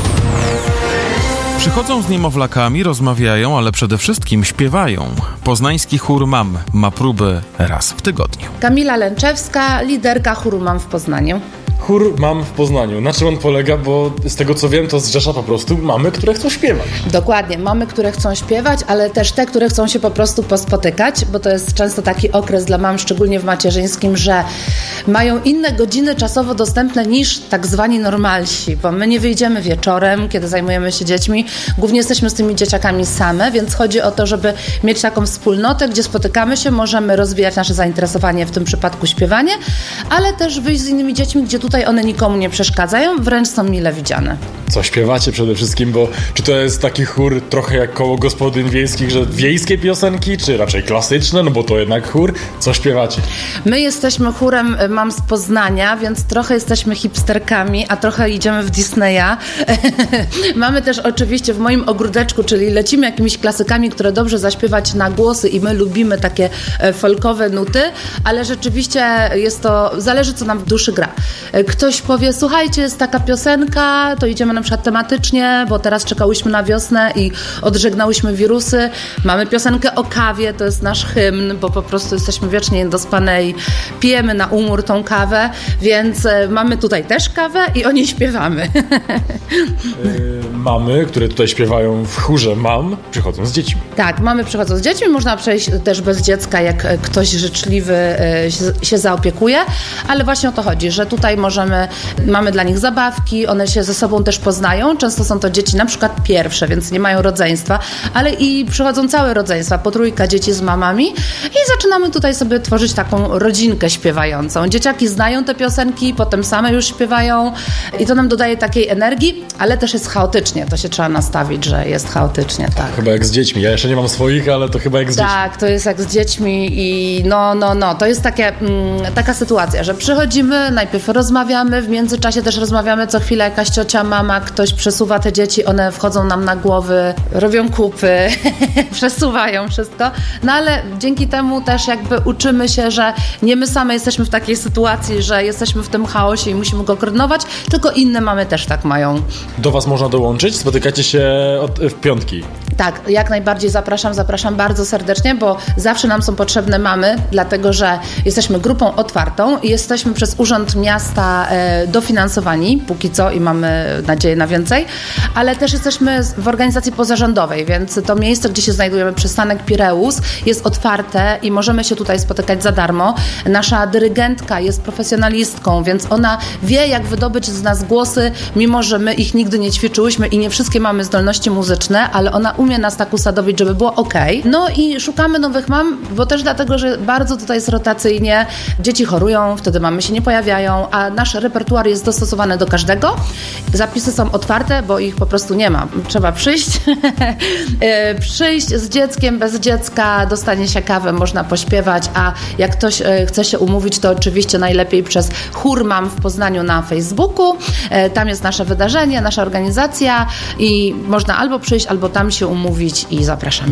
Przychodzą z niemowlakami, rozmawiają, ale przede wszystkim śpiewają. Poznański chór MAM ma próby raz w tygodniu. Kamila Lęczewska, liderka chóru MAM w Poznaniu. Chór MAM w Poznaniu. Na czym on polega? Bo z tego co wiem, to zrzesza po prostu mamy, które chcą śpiewać. Dokładnie. Mamy, które chcą śpiewać, ale też te, które chcą się po prostu pospotykać, bo to jest często taki okres dla mam, szczególnie w macierzyńskim, że mają inne godziny czasowo dostępne niż tak zwani normalsi, bo my nie wyjdziemy wieczorem, kiedy zajmujemy się dziećmi. Głównie jesteśmy z tymi dzieciakami same, więc chodzi o to, żeby mieć taką wspólnotę, gdzie spotykamy się, możemy rozwijać nasze zainteresowanie, w tym przypadku śpiewanie, ale też wyjść z innymi dziećmi, gdzie tutaj one nikomu nie przeszkadzają, wręcz są mile widziane. Co śpiewacie przede wszystkim, bo czy to jest taki chór trochę jak koło gospodyń wiejskich, że wiejskie piosenki, czy raczej klasyczne, no bo to jednak chór. Co śpiewacie? My jesteśmy chórem MAM z Poznania, więc trochę jesteśmy hipsterkami, a trochę idziemy w Disneya. Mamy też oczywiście w moim ogródeczku, czyli lecimy jakimiś klasykami, które dobrze zaśpiewać na głosy i my lubimy takie folkowe nuty, ale rzeczywiście jest to, zależy co nam w duszy gra. Ktoś powie, słuchajcie, jest taka piosenka, to idziemy na przykład tematycznie, bo teraz czekałyśmy na wiosnę i odżegnałyśmy wirusy. Mamy piosenkę o kawie, to jest nasz hymn, bo po prostu jesteśmy wiecznie niedospane i pijemy na umór tą kawę, więc mamy tutaj też kawę i o niej śpiewamy. Mamy, które tutaj śpiewają w chórze MAM, przychodzą z dziećmi. Tak, mamy przychodzą z dziećmi, można przejść też bez dziecka, jak ktoś życzliwy się zaopiekuje, ale właśnie o to chodzi, że tutaj mamy dla nich zabawki, one się ze sobą też poznają, często są to dzieci na przykład pierwsze, więc nie mają rodzeństwa, ale i przychodzą całe rodzeństwa, po trójka dzieci z mamami i zaczynamy tutaj sobie tworzyć taką rodzinkę śpiewającą. Dzieciaki znają te piosenki, potem same już śpiewają i to nam dodaje takiej energii, ale też jest chaotycznie, to się trzeba nastawić, że jest chaotycznie, tak. Chyba jak z dziećmi, ja jeszcze nie mam swoich, ale to chyba jak z dziećmi. Tak, to jest jak z dziećmi i to jest taka sytuacja, że przychodzimy, najpierw rozmawiamy, w międzyczasie też rozmawiamy, co chwilę jakaś ciocia, mama, ktoś przesuwa te dzieci, one wchodzą nam na głowy, robią kupy, przesuwają wszystko, no ale dzięki temu też jakby uczymy się, że nie my same jesteśmy w takiej sytuacji, że jesteśmy w tym chaosie i musimy go koordynować, tylko inne mamy też tak mają. Do was można dołączyć? Spotykacie się w piątki? Tak, jak najbardziej zapraszam bardzo serdecznie, bo zawsze nam są potrzebne mamy, dlatego że jesteśmy grupą otwartą i jesteśmy przez Urząd Miasta dofinansowani, póki co i mamy nadzieję na więcej, ale też jesteśmy w organizacji pozarządowej, więc to miejsce, gdzie się znajdujemy, przystanek Pireus, jest otwarte i możemy się tutaj spotykać za darmo. Nasza dyrygentka jest profesjonalistką, więc ona wie, jak wydobyć z nas głosy, mimo że my ich nigdy nie ćwiczyłyśmy i nie wszystkie mamy zdolności muzyczne, ale ona umie nas tak usadowić, żeby było okej. No i szukamy nowych mam, bo też dlatego, że bardzo tutaj jest rotacyjnie. Dzieci chorują, wtedy mamy się nie pojawiają, a nasz repertuar jest dostosowany do każdego. Zapisy są otwarte, bo ich po prostu nie ma. Trzeba przyjść, przyjść z dzieckiem, bez dziecka, dostanie się kawę, można pośpiewać, a jak ktoś chce się umówić, to oczywiście najlepiej przez Chór MAM w Poznaniu na Facebooku. Tam jest nasze wydarzenie, nasza organizacja i można albo przyjść, albo tam się umówić i zapraszamy.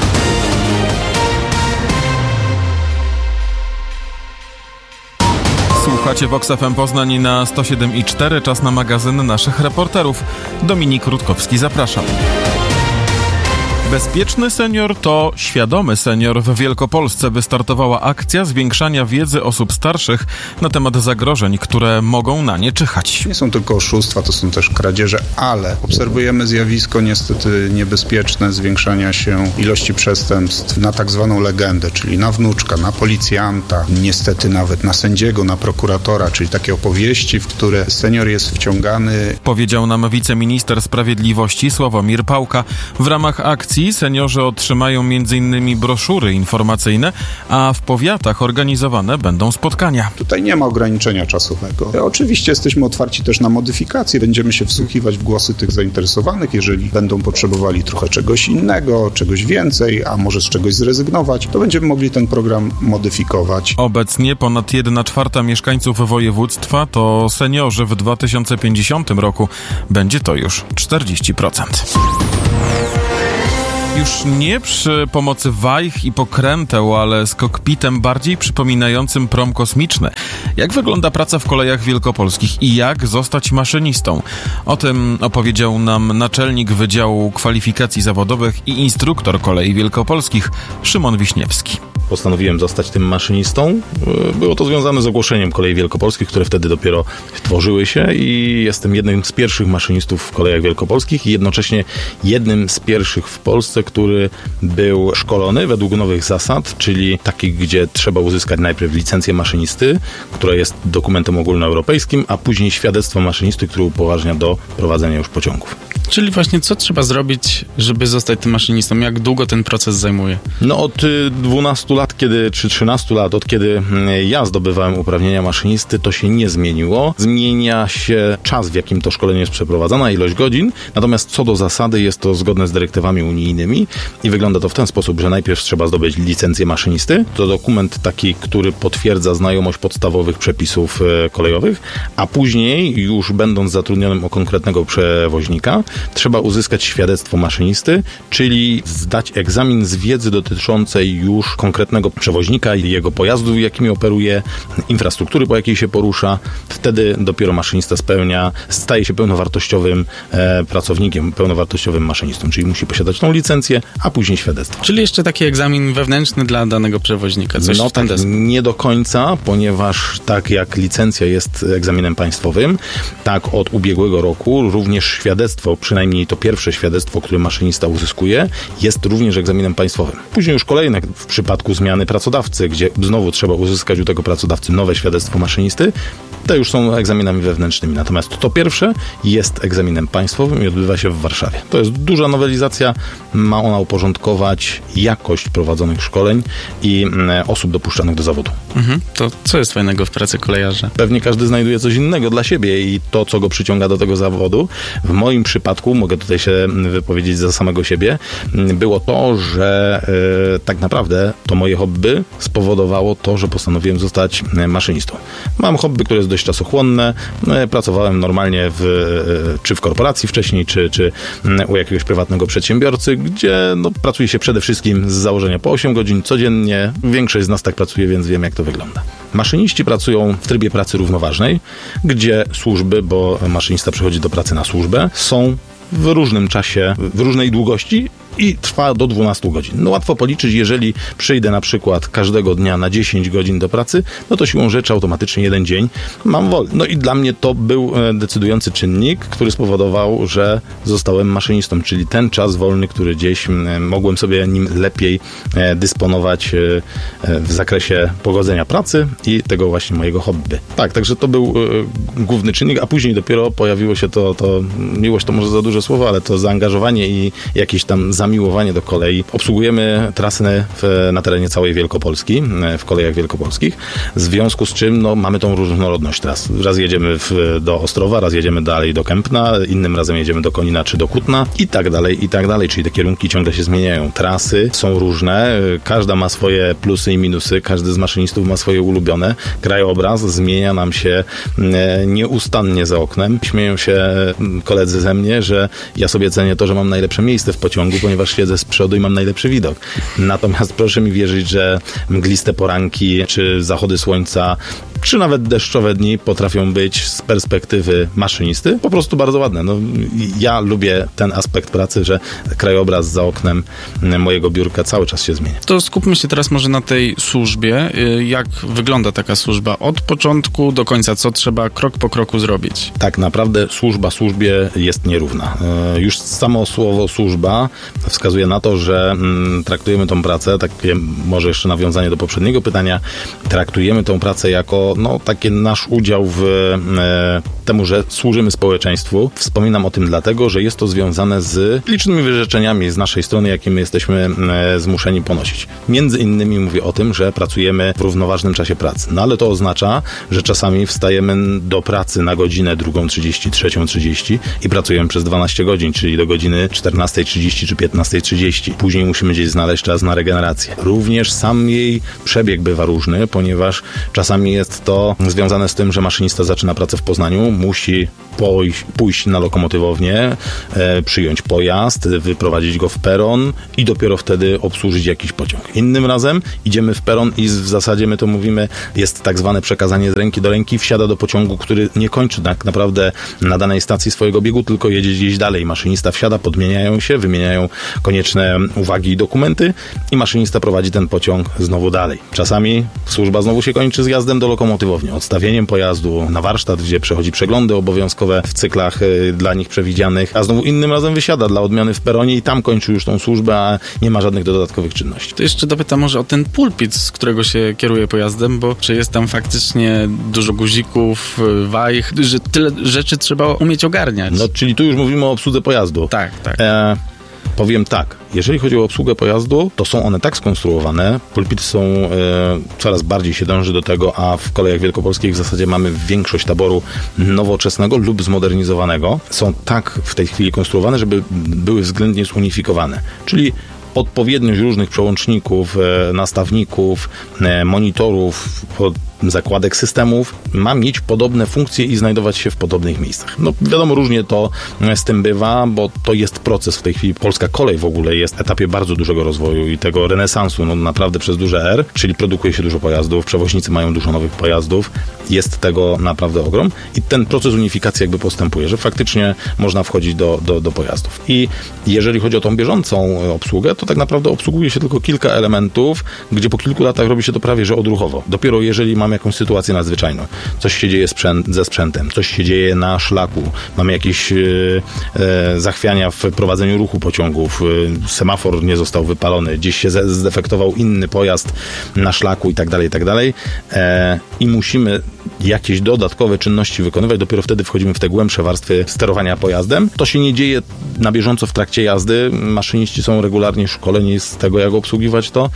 Słuchacie Vox FM Poznań na 107,4. Czas na magazyn naszych reporterów. Dominik Rutkowski, zapraszam. Bezpieczny senior to świadomy senior. W Wielkopolsce wystartowała akcja zwiększania wiedzy osób starszych na temat zagrożeń, które mogą na nie czyhać. Nie są tylko oszustwa, to są też kradzieże, ale obserwujemy zjawisko niestety niebezpieczne zwiększania się ilości przestępstw na tak zwaną legendę, czyli na wnuczka, na policjanta, niestety nawet na sędziego, na prokuratora, czyli takie opowieści, w które senior jest wciągany. Powiedział nam wiceminister sprawiedliwości Sławomir Pałka. W ramach akcji seniorzy otrzymają m.in. broszury informacyjne, a w powiatach organizowane będą spotkania. Tutaj nie ma ograniczenia czasowego. Oczywiście jesteśmy otwarci też na modyfikacje. Będziemy się wsłuchiwać w głosy tych zainteresowanych. Jeżeli będą potrzebowali trochę czegoś innego, czegoś więcej, a może z czegoś zrezygnować, to będziemy mogli ten program modyfikować. Obecnie ponad 1/4 mieszkańców województwa to seniorzy. W 2050 roku będzie to już 40%. Już nie przy pomocy wajch i pokręteł, ale z kokpitem bardziej przypominającym prom kosmiczny. Jak wygląda praca w kolejach wielkopolskich i jak zostać maszynistą? O tym opowiedział nam naczelnik Wydziału Kwalifikacji Zawodowych i instruktor kolei wielkopolskich Szymon Wiśniewski. Postanowiłem zostać tym maszynistą. Było to związane z ogłoszeniem Kolei Wielkopolskich, które wtedy dopiero tworzyły się i jestem jednym z pierwszych maszynistów w Kolejach Wielkopolskich i jednocześnie jednym z pierwszych w Polsce, który był szkolony według nowych zasad, czyli takich, gdzie trzeba uzyskać najpierw licencję maszynisty, która jest dokumentem ogólnoeuropejskim, a później świadectwo maszynisty, które upoważnia do prowadzenia już pociągów. Czyli właśnie co trzeba zrobić, żeby zostać tym maszynistą? Jak długo ten proces zajmuje? No od 12 lat, czy 13 lat, od kiedy ja zdobywałem uprawnienia maszynisty, to się nie zmieniło. Zmienia się czas, w jakim to szkolenie jest przeprowadzane, ilość godzin, natomiast co do zasady jest to zgodne z dyrektywami unijnymi i wygląda to w ten sposób, że najpierw trzeba zdobyć licencję maszynisty. To dokument taki, który potwierdza znajomość podstawowych przepisów kolejowych, a później już będąc zatrudnionym u konkretnego przewoźnika, trzeba uzyskać świadectwo maszynisty, czyli zdać egzamin z wiedzy dotyczącej już konkretnego przewoźnika i jego pojazdu, jakimi operuje, infrastruktury, po jakiej się porusza. Wtedy dopiero maszynista staje się pełnowartościowym pracownikiem, pełnowartościowym maszynistą, czyli musi posiadać tą licencję, a później świadectwo. Czyli jeszcze taki egzamin wewnętrzny dla danego przewoźnika. Coś no tak, nie do końca, ponieważ tak jak licencja jest egzaminem państwowym, tak od ubiegłego roku również świadectwo, przynajmniej to pierwsze świadectwo, które maszynista uzyskuje, jest również egzaminem państwowym. Później już kolejne w przypadku zmiany pracodawcy, gdzie znowu trzeba uzyskać u tego pracodawcy nowe świadectwo maszynisty, te już są egzaminami wewnętrznymi. Natomiast to pierwsze jest egzaminem państwowym i odbywa się w Warszawie. To jest duża nowelizacja. Ma ona uporządkować jakość prowadzonych szkoleń i osób dopuszczanych do zawodu. To co jest fajnego w pracy kolejarza? Pewnie każdy znajduje coś innego dla siebie i to, co go przyciąga do tego zawodu. W moim przypadku, mogę tutaj się wypowiedzieć za samego siebie, było to, że tak naprawdę to moje hobby spowodowało to, że postanowiłem zostać maszynistą. Mam hobby, które jest dość czasochłonne. Pracowałem normalnie czy w korporacji wcześniej, czy u jakiegoś prywatnego przedsiębiorcy, gdzie pracuje się przede wszystkim z założenia po 8 godzin codziennie. Większość z nas tak pracuje, więc wiem, jak to wygląda. Maszyniści pracują w trybie pracy równoważnej, gdzie służby, bo maszynista przychodzi do pracy na służbę, są w różnym czasie, w różnej długości i trwa do 12 godzin. No łatwo policzyć, jeżeli przyjdę na przykład każdego dnia na 10 godzin do pracy, no to siłą rzeczy automatycznie jeden dzień mam wolny. No i dla mnie to był decydujący czynnik, który spowodował, że zostałem maszynistą, czyli ten czas wolny, który gdzieś mogłem sobie nim lepiej dysponować w zakresie pogodzenia pracy i tego właśnie mojego hobby. Tak, także to był główny czynnik, a później dopiero pojawiło się to miłość to może za duże słowo, ale to zaangażowanie i jakieś tam zamiłowanie do kolei. Obsługujemy trasy na terenie całej Wielkopolski, w Kolejach Wielkopolskich, w związku z czym mamy tą różnorodność tras. Raz jedziemy do Ostrowa, raz jedziemy dalej do Kępna, innym razem jedziemy do Konina czy do Kutna i tak dalej, czyli te kierunki ciągle się zmieniają. Trasy są różne, każda ma swoje plusy i minusy, każdy z maszynistów ma swoje ulubione. Krajobraz zmienia nam się nieustannie za oknem. Śmieją się koledzy ze mnie, że ja sobie cenię to, że mam najlepsze miejsce w pociągu, ponieważ ponieważ siedzę z przodu i mam najlepszy widok. Natomiast proszę mi wierzyć, że mgliste poranki, czy zachody słońca, czy nawet deszczowe dni potrafią być z perspektywy maszynisty po prostu bardzo ładne. No, ja lubię ten aspekt pracy, że krajobraz za oknem mojego biurka cały czas się zmienia. To skupmy się teraz może na tej służbie. Jak wygląda taka służba od początku do końca? Co trzeba krok po kroku zrobić? Tak naprawdę służba służbie jest nierówna. Już samo słowo służba wskazuje na to, że traktujemy tą pracę, takie może jeszcze nawiązanie do poprzedniego pytania, traktujemy tą pracę jako taki nasz udział w temu, że służymy społeczeństwu. Wspominam o tym dlatego, że jest to związane z licznymi wyrzeczeniami z naszej strony, jakie my jesteśmy zmuszeni ponosić. Między innymi mówię o tym, że pracujemy w równoważnym czasie pracy. No ale to oznacza, że czasami wstajemy do pracy na godzinę 2:30, 3:30 i pracujemy przez 12 godzin, czyli do godziny 14:30 czy 15:30. Później musimy gdzieś znaleźć czas na regenerację. Również sam jej przebieg bywa różny, ponieważ czasami jest to związane z tym, że maszynista zaczyna pracę w Poznaniu, musi pójść na lokomotywownię, przyjąć pojazd, wyprowadzić go w peron i dopiero wtedy obsłużyć jakiś pociąg. Innym razem idziemy w peron i w zasadzie my to mówimy, jest tak zwane przekazanie z ręki do ręki, wsiada do pociągu, który nie kończy tak naprawdę na danej stacji swojego biegu, tylko jedzie gdzieś dalej. Maszynista wsiada, podmieniają się, wymieniają konieczne uwagi i dokumenty i maszynista prowadzi ten pociąg znowu dalej. Czasami służba znowu się kończy zjazdem do lokomotywowni, odstawieniem pojazdu na warsztat, gdzie przechodzi przeglądy obowiązkowe w cyklach dla nich przewidzianych, a znowu innym razem wysiada dla odmiany w peronie i tam kończy już tą służbę, a nie ma żadnych dodatkowych czynności. To jeszcze dopytam może o ten pulpit, z którego się kieruje pojazdem, bo czy jest tam faktycznie dużo guzików, wajch, że tyle rzeczy trzeba umieć ogarniać. No, czyli tu już mówimy o obsłudze pojazdu. Tak. Powiem tak, jeżeli chodzi o obsługę pojazdu, to są one tak skonstruowane, pulpity są, coraz bardziej się dąży do tego, a w Kolejach Wielkopolskich w zasadzie mamy większość taboru nowoczesnego lub zmodernizowanego. Są tak w tej chwili konstruowane, żeby były względnie zunifikowane, czyli odpowiedniość różnych przełączników, nastawników, monitorów, zakładek systemów ma mieć podobne funkcje i znajdować się w podobnych miejscach. No wiadomo, różnie to z tym bywa, bo to jest proces w tej chwili. Polska kolej w ogóle jest w etapie bardzo dużego rozwoju i tego renesansu, naprawdę przez duże R, czyli produkuje się dużo pojazdów, przewoźnicy mają dużo nowych pojazdów, jest tego naprawdę ogrom i ten proces unifikacji jakby postępuje, że faktycznie można wchodzić do pojazdów. I jeżeli chodzi o tą bieżącą obsługę, to tak naprawdę obsługuje się tylko kilka elementów, gdzie po kilku latach robi się to prawie że odruchowo. Dopiero jeżeli mamy jakąś sytuację nadzwyczajną, coś się dzieje ze sprzętem, coś się dzieje na szlaku, mamy jakieś zachwiania w prowadzeniu ruchu pociągów, semafor nie został wypalony, gdzieś się zdefektował inny pojazd na szlaku i tak dalej, i musimy jakieś dodatkowe czynności wykonywać, dopiero wtedy wchodzimy w te głębsze warstwy sterowania pojazdem. To się nie dzieje na bieżąco w trakcie jazdy. Maszyniści są regularnie szkoleni z tego, jak obsługiwać to.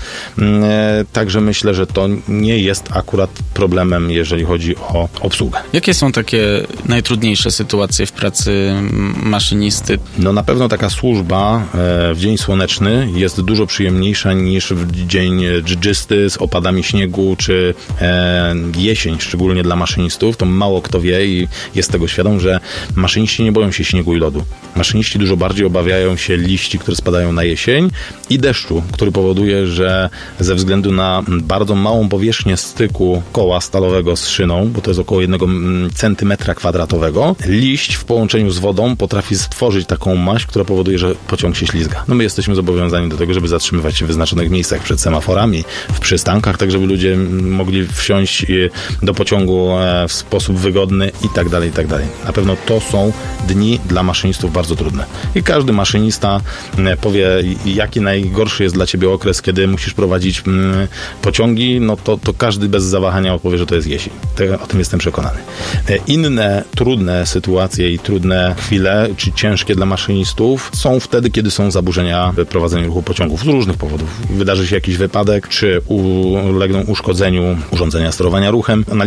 Także myślę, że to nie jest akurat problemem, jeżeli chodzi o obsługę. Jakie są takie najtrudniejsze sytuacje w pracy maszynisty? No na pewno taka służba w dzień słoneczny jest dużo przyjemniejsza niż w dzień dżdżysty z opadami śniegu, czy jesień, szczególnie dla maszynistów. To mało kto wie i jest tego świadom, że maszyniści nie boją się śniegu i lodu. Maszyniści dużo bardziej obawiają się liści, które spadają na jesień i deszczu, który powoduje, że ze względu na bardzo małą powierzchnię styku koła stalowego z szyną, bo to jest około 1 centymetra kwadratowego, liść w połączeniu z wodą potrafi stworzyć taką maść, która powoduje, że pociąg się ślizga. No my jesteśmy zobowiązani do tego, żeby zatrzymywać się w wyznaczonych miejscach przed semaforami, w przystankach, tak żeby ludzie mogli wsiąść do pociągu w sposób wygodny i tak dalej, i tak dalej. Na pewno to są dni dla maszynistów bardzo trudne. I każdy maszynista powie, jaki najgorszy jest dla ciebie okres, kiedy musisz prowadzić pociągi, no to każdy bez zawahania odpowie, że to jest jesień. O tym jestem przekonany. Inne trudne sytuacje i trudne chwile, czy ciężkie dla maszynistów, są wtedy, kiedy są zaburzenia w prowadzeniu ruchu pociągów z różnych powodów. Wydarzy się jakiś wypadek, czy ulegną uszkodzeniu urządzenia sterowania ruchem na linii kolejowej,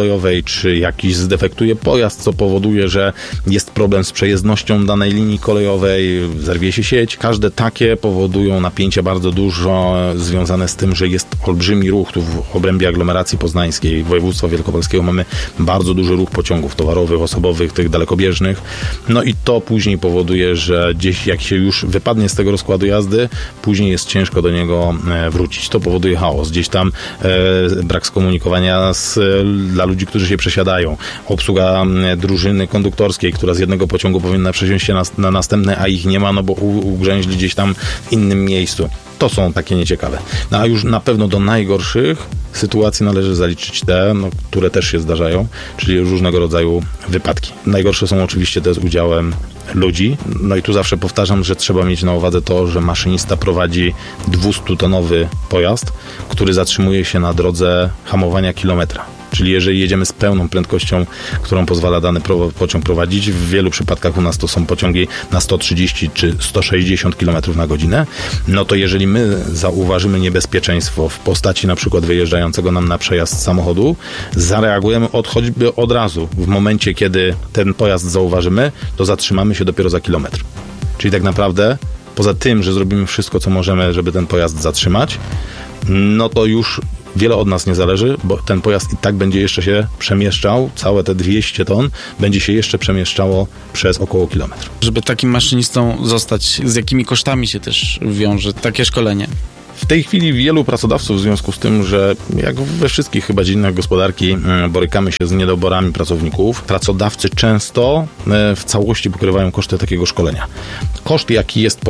kolejowej, czy jakiś zdefektuje pojazd, co powoduje, że jest problem z przejezdnością danej linii kolejowej, zerwie się sieć. Każde takie powodują napięcie bardzo dużo związane z tym, że jest olbrzymi ruch. Tu w obrębie aglomeracji poznańskiej, województwa wielkopolskiego mamy bardzo duży ruch pociągów towarowych, osobowych, tych dalekobieżnych. No i to później powoduje, że gdzieś jak się już wypadnie z tego rozkładu jazdy, później jest ciężko do niego wrócić. To powoduje chaos. Gdzieś tam brak skomunikowania dla ludzi, którzy się przesiadają. Obsługa drużyny konduktorskiej, która z jednego pociągu powinna przesiąść się na następny, a ich nie ma, no bo ugrzęźli gdzieś tam w innym miejscu. To są takie nieciekawe. No a już na pewno do najgorszych sytuacji należy zaliczyć te, które też się zdarzają, czyli różnego rodzaju wypadki. Najgorsze są oczywiście te z udziałem ludzi. No i tu zawsze powtarzam, że trzeba mieć na uwadze to, że maszynista prowadzi 200-tonowy pojazd, który zatrzymuje się na drodze hamowania kilometra. Czyli jeżeli jedziemy z pełną prędkością, którą pozwala dany pociąg prowadzić, w wielu przypadkach u nas to są pociągi na 130 czy 160 km na godzinę, no to jeżeli my zauważymy niebezpieczeństwo w postaci na przykład wyjeżdżającego nam na przejazd samochodu, zareagujemy choćby od razu. W momencie, kiedy ten pojazd zauważymy, to zatrzymamy się dopiero za kilometr. Czyli tak naprawdę, poza tym, że zrobimy wszystko, co możemy, żeby ten pojazd zatrzymać, no to już wiele od nas nie zależy, bo ten pojazd i tak będzie jeszcze się przemieszczał, całe te 200 ton będzie się jeszcze przemieszczało przez około kilometr. Żeby takim maszynistą zostać, z jakimi kosztami się też wiąże takie szkolenie? W tej chwili wielu pracodawców w związku z tym, że jak we wszystkich chyba dziedzinach gospodarki borykamy się z niedoborami pracowników, pracodawcy często w całości pokrywają koszty takiego szkolenia. Koszt, jaki jest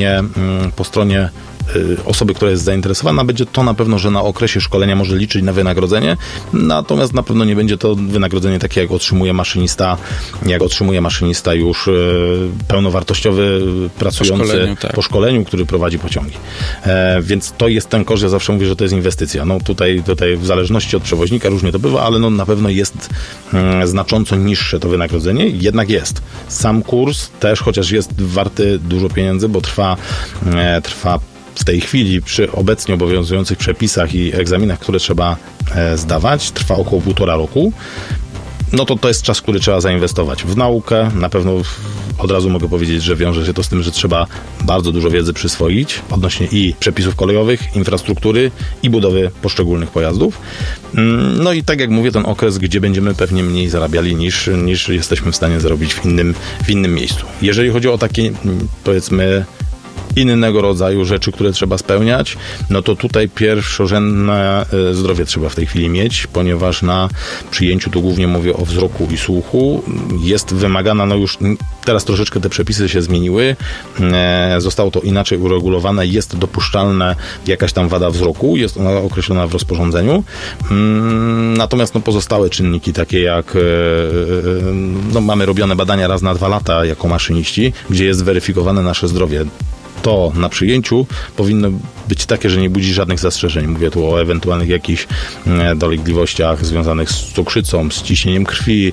po stronie osoby, która jest zainteresowana, będzie to na pewno, że na okresie szkolenia może liczyć na wynagrodzenie, natomiast na pewno nie będzie to wynagrodzenie takie, jak otrzymuje maszynista już pełnowartościowy, pracujący po szkoleniu, który prowadzi pociągi. Więc to jest ten koszt, ja zawsze mówię, że to jest inwestycja. No tutaj w zależności od przewoźnika różnie to bywa, ale no na pewno jest znacząco niższe to wynagrodzenie, jednak jest. Sam kurs też, chociaż jest warty dużo pieniędzy, bo trwa w tej chwili przy obecnie obowiązujących przepisach i egzaminach, które trzeba zdawać, trwa około 1,5 roku. No to jest czas, który trzeba zainwestować w naukę. Na pewno od razu mogę powiedzieć, że wiąże się to z tym, że trzeba bardzo dużo wiedzy przyswoić odnośnie i przepisów kolejowych, infrastruktury i budowy poszczególnych pojazdów. No i tak jak mówię, ten okres, gdzie będziemy pewnie mniej zarabiali niż jesteśmy w stanie zarobić w innym miejscu. Jeżeli chodzi o takie, powiedzmy, innego rodzaju rzeczy, które trzeba spełniać, no to tutaj pierwszorzędne zdrowie trzeba w tej chwili mieć, ponieważ na przyjęciu, tu głównie mówię o wzroku i słuchu, jest wymagana, no już teraz troszeczkę te przepisy się zmieniły, zostało to inaczej uregulowane, jest dopuszczalna jakaś tam wada wzroku, jest ona określona w rozporządzeniu, natomiast pozostałe czynniki, takie jak mamy robione badania raz na 2 lata jako maszyniści, gdzie jest weryfikowane nasze zdrowie. To na przyjęciu powinno być takie, że nie budzi żadnych zastrzeżeń. Mówię tu o ewentualnych jakichś dolegliwościach związanych z cukrzycą, z ciśnieniem krwi,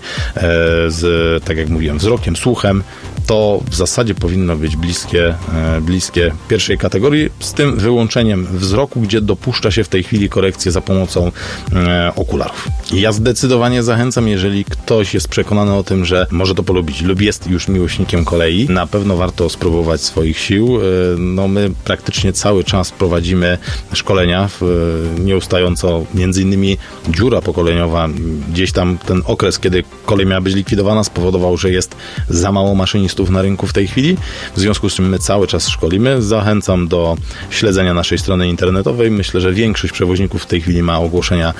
tak jak mówiłem, wzrokiem, słuchem. To w zasadzie powinno być bliskie pierwszej kategorii, z tym wyłączeniem wzroku, gdzie dopuszcza się w tej chwili korekcję za pomocą okularów. Ja zdecydowanie zachęcam, jeżeli ktoś jest przekonany o tym, że może to polubić lub jest już miłośnikiem kolei, na pewno warto spróbować swoich sił. No my praktycznie cały czas prowadzimy szkolenia, nieustająco, między innymi dziura pokoleniowa, gdzieś tam ten okres, kiedy kolej miała być likwidowana, spowodował, że jest za mało maszynistów na rynku w tej chwili, w związku z czym my cały czas szkolimy. Zachęcam do śledzenia naszej strony internetowej. Myślę, że większość przewoźników w tej chwili ma ogłoszenia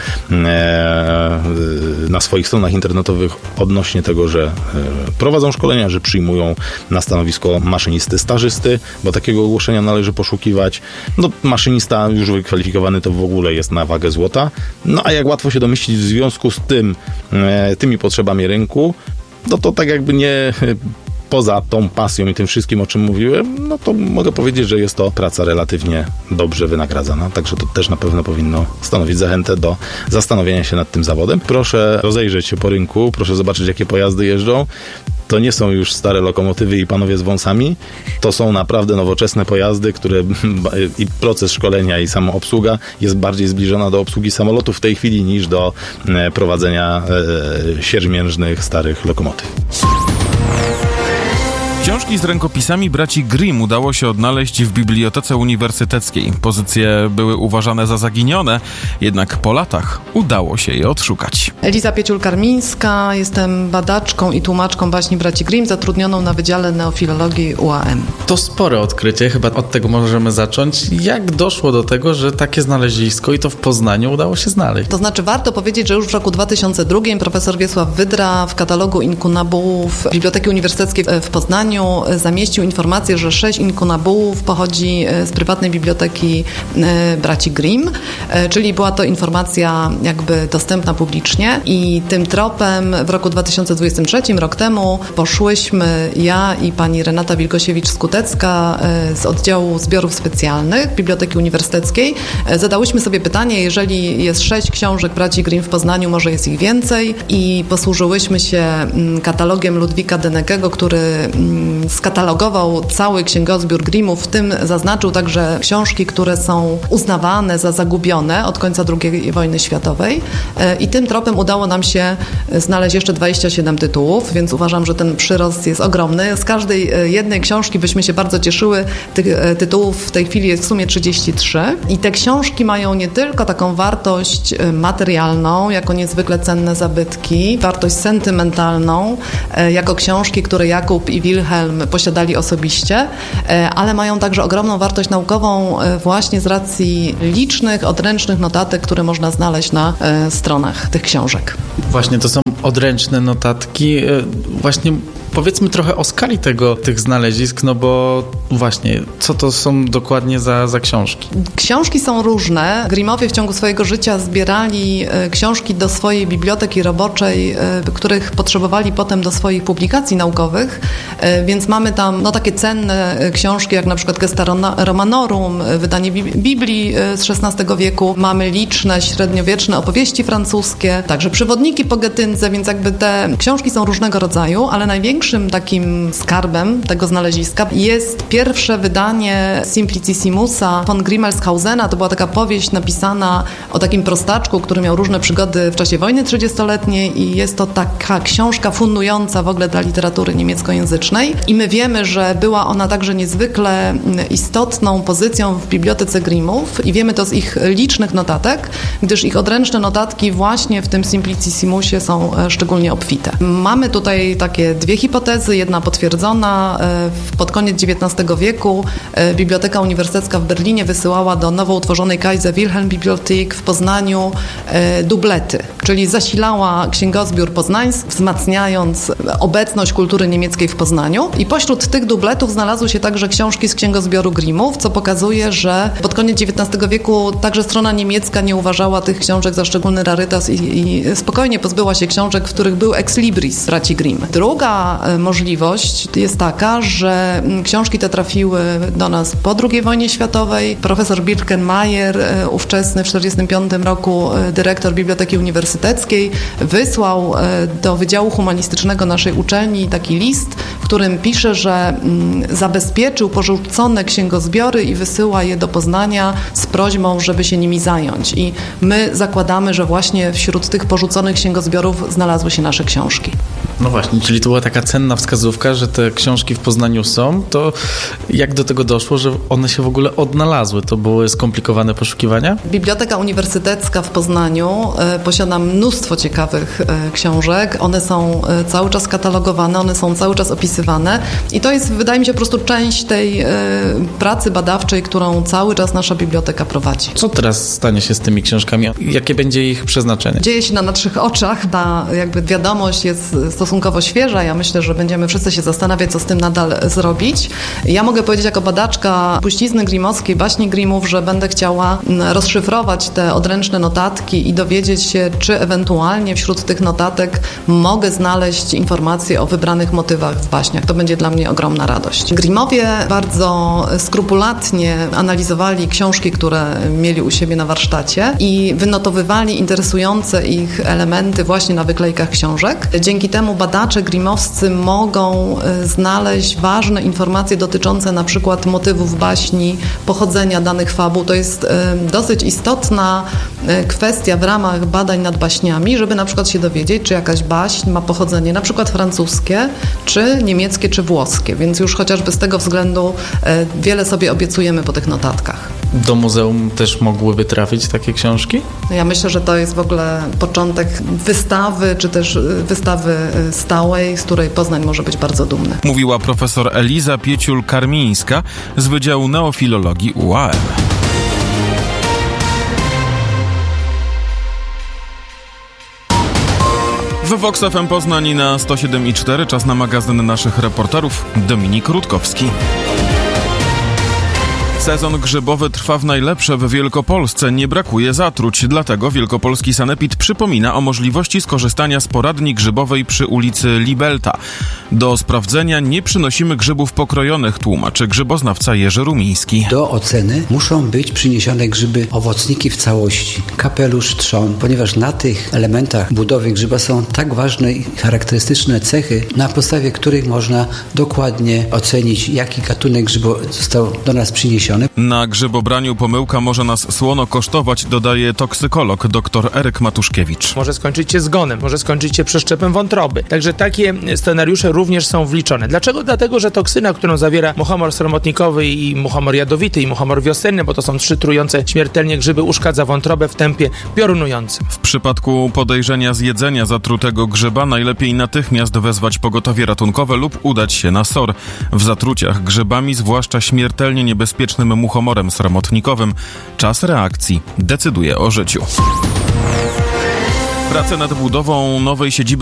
na swoich stronach internetowych odnośnie tego, że prowadzą szkolenia, że przyjmują na stanowisko maszynisty stażysty, bo takiego ogłoszenia należy poszukiwać. No, maszynista już wykwalifikowany to w ogóle jest na wagę złota. No a jak łatwo się domyślić, w związku z tymi potrzebami rynku, no to tak jakby nie poza tą pasją i tym wszystkim, o czym mówiłem, no to mogę powiedzieć, że jest to praca relatywnie dobrze wynagradzana, także to też na pewno powinno stanowić zachętę do zastanowienia się nad tym zawodem. Proszę rozejrzeć się po rynku, proszę zobaczyć, jakie pojazdy jeżdżą. To nie są już stare lokomotywy i panowie z wąsami, to są naprawdę nowoczesne pojazdy, które i proces szkolenia i sama obsługa jest bardziej zbliżona do obsługi samolotów w tej chwili niż do prowadzenia siermiężnych, starych lokomotyw. Książki z rękopisami braci Grimm udało się odnaleźć w Bibliotece Uniwersyteckiej. Pozycje były uważane za zaginione, jednak po latach udało się je odszukać. Eliza Pieciul-Karmińska, jestem badaczką i tłumaczką baśni braci Grimm, zatrudnioną na Wydziale Neofilologii UAM. To spore odkrycie, chyba od tego możemy zacząć. Jak doszło do tego, że takie znalezisko i to w Poznaniu udało się znaleźć? To znaczy warto powiedzieć, że już w roku 2002 profesor Wiesław Wydra w katalogu inkunabułów Biblioteki Uniwersyteckiej w Poznaniu zamieścił informację, że 6 inkunabułów pochodzi z prywatnej biblioteki braci Grimm, czyli była to informacja jakby dostępna publicznie i tym tropem w roku 2023, rok temu, poszłyśmy ja i pani Renata Wilgosiewicz-Skutecka z oddziału zbiorów specjalnych Biblioteki Uniwersyteckiej. Zadałyśmy sobie pytanie, jeżeli jest 6 książek braci Grimm w Poznaniu, może jest ich więcej i posłużyłyśmy się katalogiem Ludwika Denekego, który skatalogował cały księgozbiór Grimmów, w tym zaznaczył także książki, które są uznawane za zagubione od końca II wojny światowej i tym tropem udało nam się znaleźć jeszcze 27 tytułów, więc uważam, że ten przyrost jest ogromny. Z każdej jednej książki byśmy się bardzo cieszyły. Tych tytułów w tej chwili jest w sumie 33 i te książki mają nie tylko taką wartość materialną, jako niezwykle cenne zabytki, wartość sentymentalną, jako książki, które Jakub i Wilhelm posiadali osobiście, ale mają także ogromną wartość naukową właśnie z racji licznych, odręcznych notatek, które można znaleźć na stronach tych książek. Właśnie, to są odręczne notatki. Właśnie powiedzmy trochę o skali tych znalezisk, no bo właśnie, co to są dokładnie za książki? Książki są różne. Grimmowie w ciągu swojego życia zbierali książki do swojej biblioteki roboczej, których potrzebowali potem do swoich publikacji naukowych, więc mamy tam takie cenne książki, jak na przykład Gesta Romanorum, wydanie Biblii z XVI wieku. Mamy liczne średniowieczne opowieści francuskie, także przewodniki po Getyndze, więc jakby te książki są różnego rodzaju, ale największym takim skarbem tego znaleziska jest pierwsze wydanie Simplicissimusa von Grimmelshausena. To była taka powieść napisana o takim prostaczku, który miał różne przygody w czasie wojny 30-letniej i jest to taka książka fundująca w ogóle dla literatury niemieckojęzycznej. I my wiemy, że była ona także niezwykle istotną pozycją w bibliotece Grimmów i wiemy to z ich licznych notatek, gdyż ich odręczne notatki właśnie w tym Simplicissimusie są szczególnie obfite. Mamy tutaj takie dwie hipotezy. Jedna potwierdzona. Pod koniec XIX wieku Biblioteka Uniwersytecka w Berlinie wysyłała do nowo utworzonej Kaiser Wilhelm Bibliothek w Poznaniu dublety, czyli zasilała księgozbiór poznański, wzmacniając obecność kultury niemieckiej w Poznaniu. I pośród tych dubletów znalazły się także książki z księgozbioru Grimmów, co pokazuje, że pod koniec XIX wieku także strona niemiecka nie uważała tych książek za szczególny rarytas i spokojnie pozbyła się książek, w których był ex libris braci Grimm. Druga możliwość jest taka, że książki te trafiły do nas po II wojnie światowej. Profesor Birkenmeier, ówczesny w 1945 roku dyrektor Biblioteki Uniwersyteckiej, wysłał do Wydziału Humanistycznego naszej uczelni taki list, w którym pisze, że zabezpieczył porzucone księgozbiory i wysyła je do Poznania z prośbą, żeby się nimi zająć. I my zakładamy, że właśnie wśród tych porzuconych księgozbiorów znalazły się nasze książki. No właśnie, czyli to była taka cenna wskazówka, że te książki w Poznaniu są, to jak do tego doszło, że one się w ogóle odnalazły? To były skomplikowane poszukiwania? Biblioteka Uniwersytecka w Poznaniu posiada mnóstwo ciekawych książek. One są cały czas katalogowane, one są cały czas opisywane i to jest, wydaje mi się, po prostu część tej pracy badawczej, którą cały czas nasza biblioteka prowadzi. Co teraz stanie się z tymi książkami? Jakie będzie ich przeznaczenie? Dzieje się na naszych oczach. Ta jakby wiadomość jest stosunkowo świeża. Ja myślę, że będziemy wszyscy się zastanawiać, co z tym nadal zrobić. Ja mogę powiedzieć jako badaczka spuścizny grimowskiej, baśni Grimmów, że będę chciała rozszyfrować te odręczne notatki i dowiedzieć się, czy ewentualnie wśród tych notatek mogę znaleźć informacje o wybranych motywach w baśniach. To będzie dla mnie ogromna radość. Grimmowie bardzo skrupulatnie analizowali książki, które mieli u siebie na warsztacie i wynotowywali interesujące ich elementy właśnie na wyklejkach książek. Dzięki temu badacze grimmowscy mogą znaleźć ważne informacje dotyczące na przykład motywów baśni, pochodzenia danych fabuł. To jest dosyć istotna kwestia w ramach badań nad baśniami, żeby na przykład się dowiedzieć, czy jakaś baśń ma pochodzenie na przykład francuskie, czy niemieckie, czy włoskie. Więc już chociażby z tego względu wiele sobie obiecujemy po tych notatkach. Do muzeum też mogłyby trafić takie książki? Ja myślę, że to jest w ogóle początek wystawy, czy też wystawy stałej, z której Poznań może być bardzo dumny. Mówiła profesor Eliza Pieciul-Karmińska z Wydziału Neofilologii UAM. W Vox FM Poznań na 107,4 czas na magazyn naszych reporterów. Dominik Rutkowski. Sezon grzybowy trwa w najlepsze w Wielkopolsce. Nie brakuje zatruć, dlatego Wielkopolski Sanepid przypomina o możliwości skorzystania z poradni grzybowej przy ulicy Libelta. Do sprawdzenia nie przynosimy grzybów pokrojonych, tłumaczy grzyboznawca Jerzy Rumiński. Do oceny muszą być przyniesione grzyby, owocniki w całości, kapelusz, trzon, ponieważ na tych elementach budowy grzyba są tak ważne i charakterystyczne cechy, na podstawie których można dokładnie ocenić, jaki gatunek grzybu został do nas przyniesiony. Na grzybobraniu pomyłka może nas słono kosztować, dodaje toksykolog dr Eryk Matuszkiewicz. Może skończyć się zgonem, może skończyć się przeszczepem wątroby. Także takie scenariusze również są wliczone. Dlaczego? Dlatego, że toksyna, którą zawiera muchomor sromotnikowy i muchomor jadowity i muchomor wiosenny, bo to są 3 trujące śmiertelnie grzyby, uszkadza wątrobę w tempie piorunującym. W przypadku podejrzenia zjedzenia zatrutego grzyba najlepiej natychmiast wezwać pogotowie ratunkowe lub udać się na SOR. W zatruciach grzybami, zwłaszcza śmiertelnie niebezpiecznym muchomorem sromotnikowym, czas reakcji decyduje o życiu. Prace nad budową nowej siedziby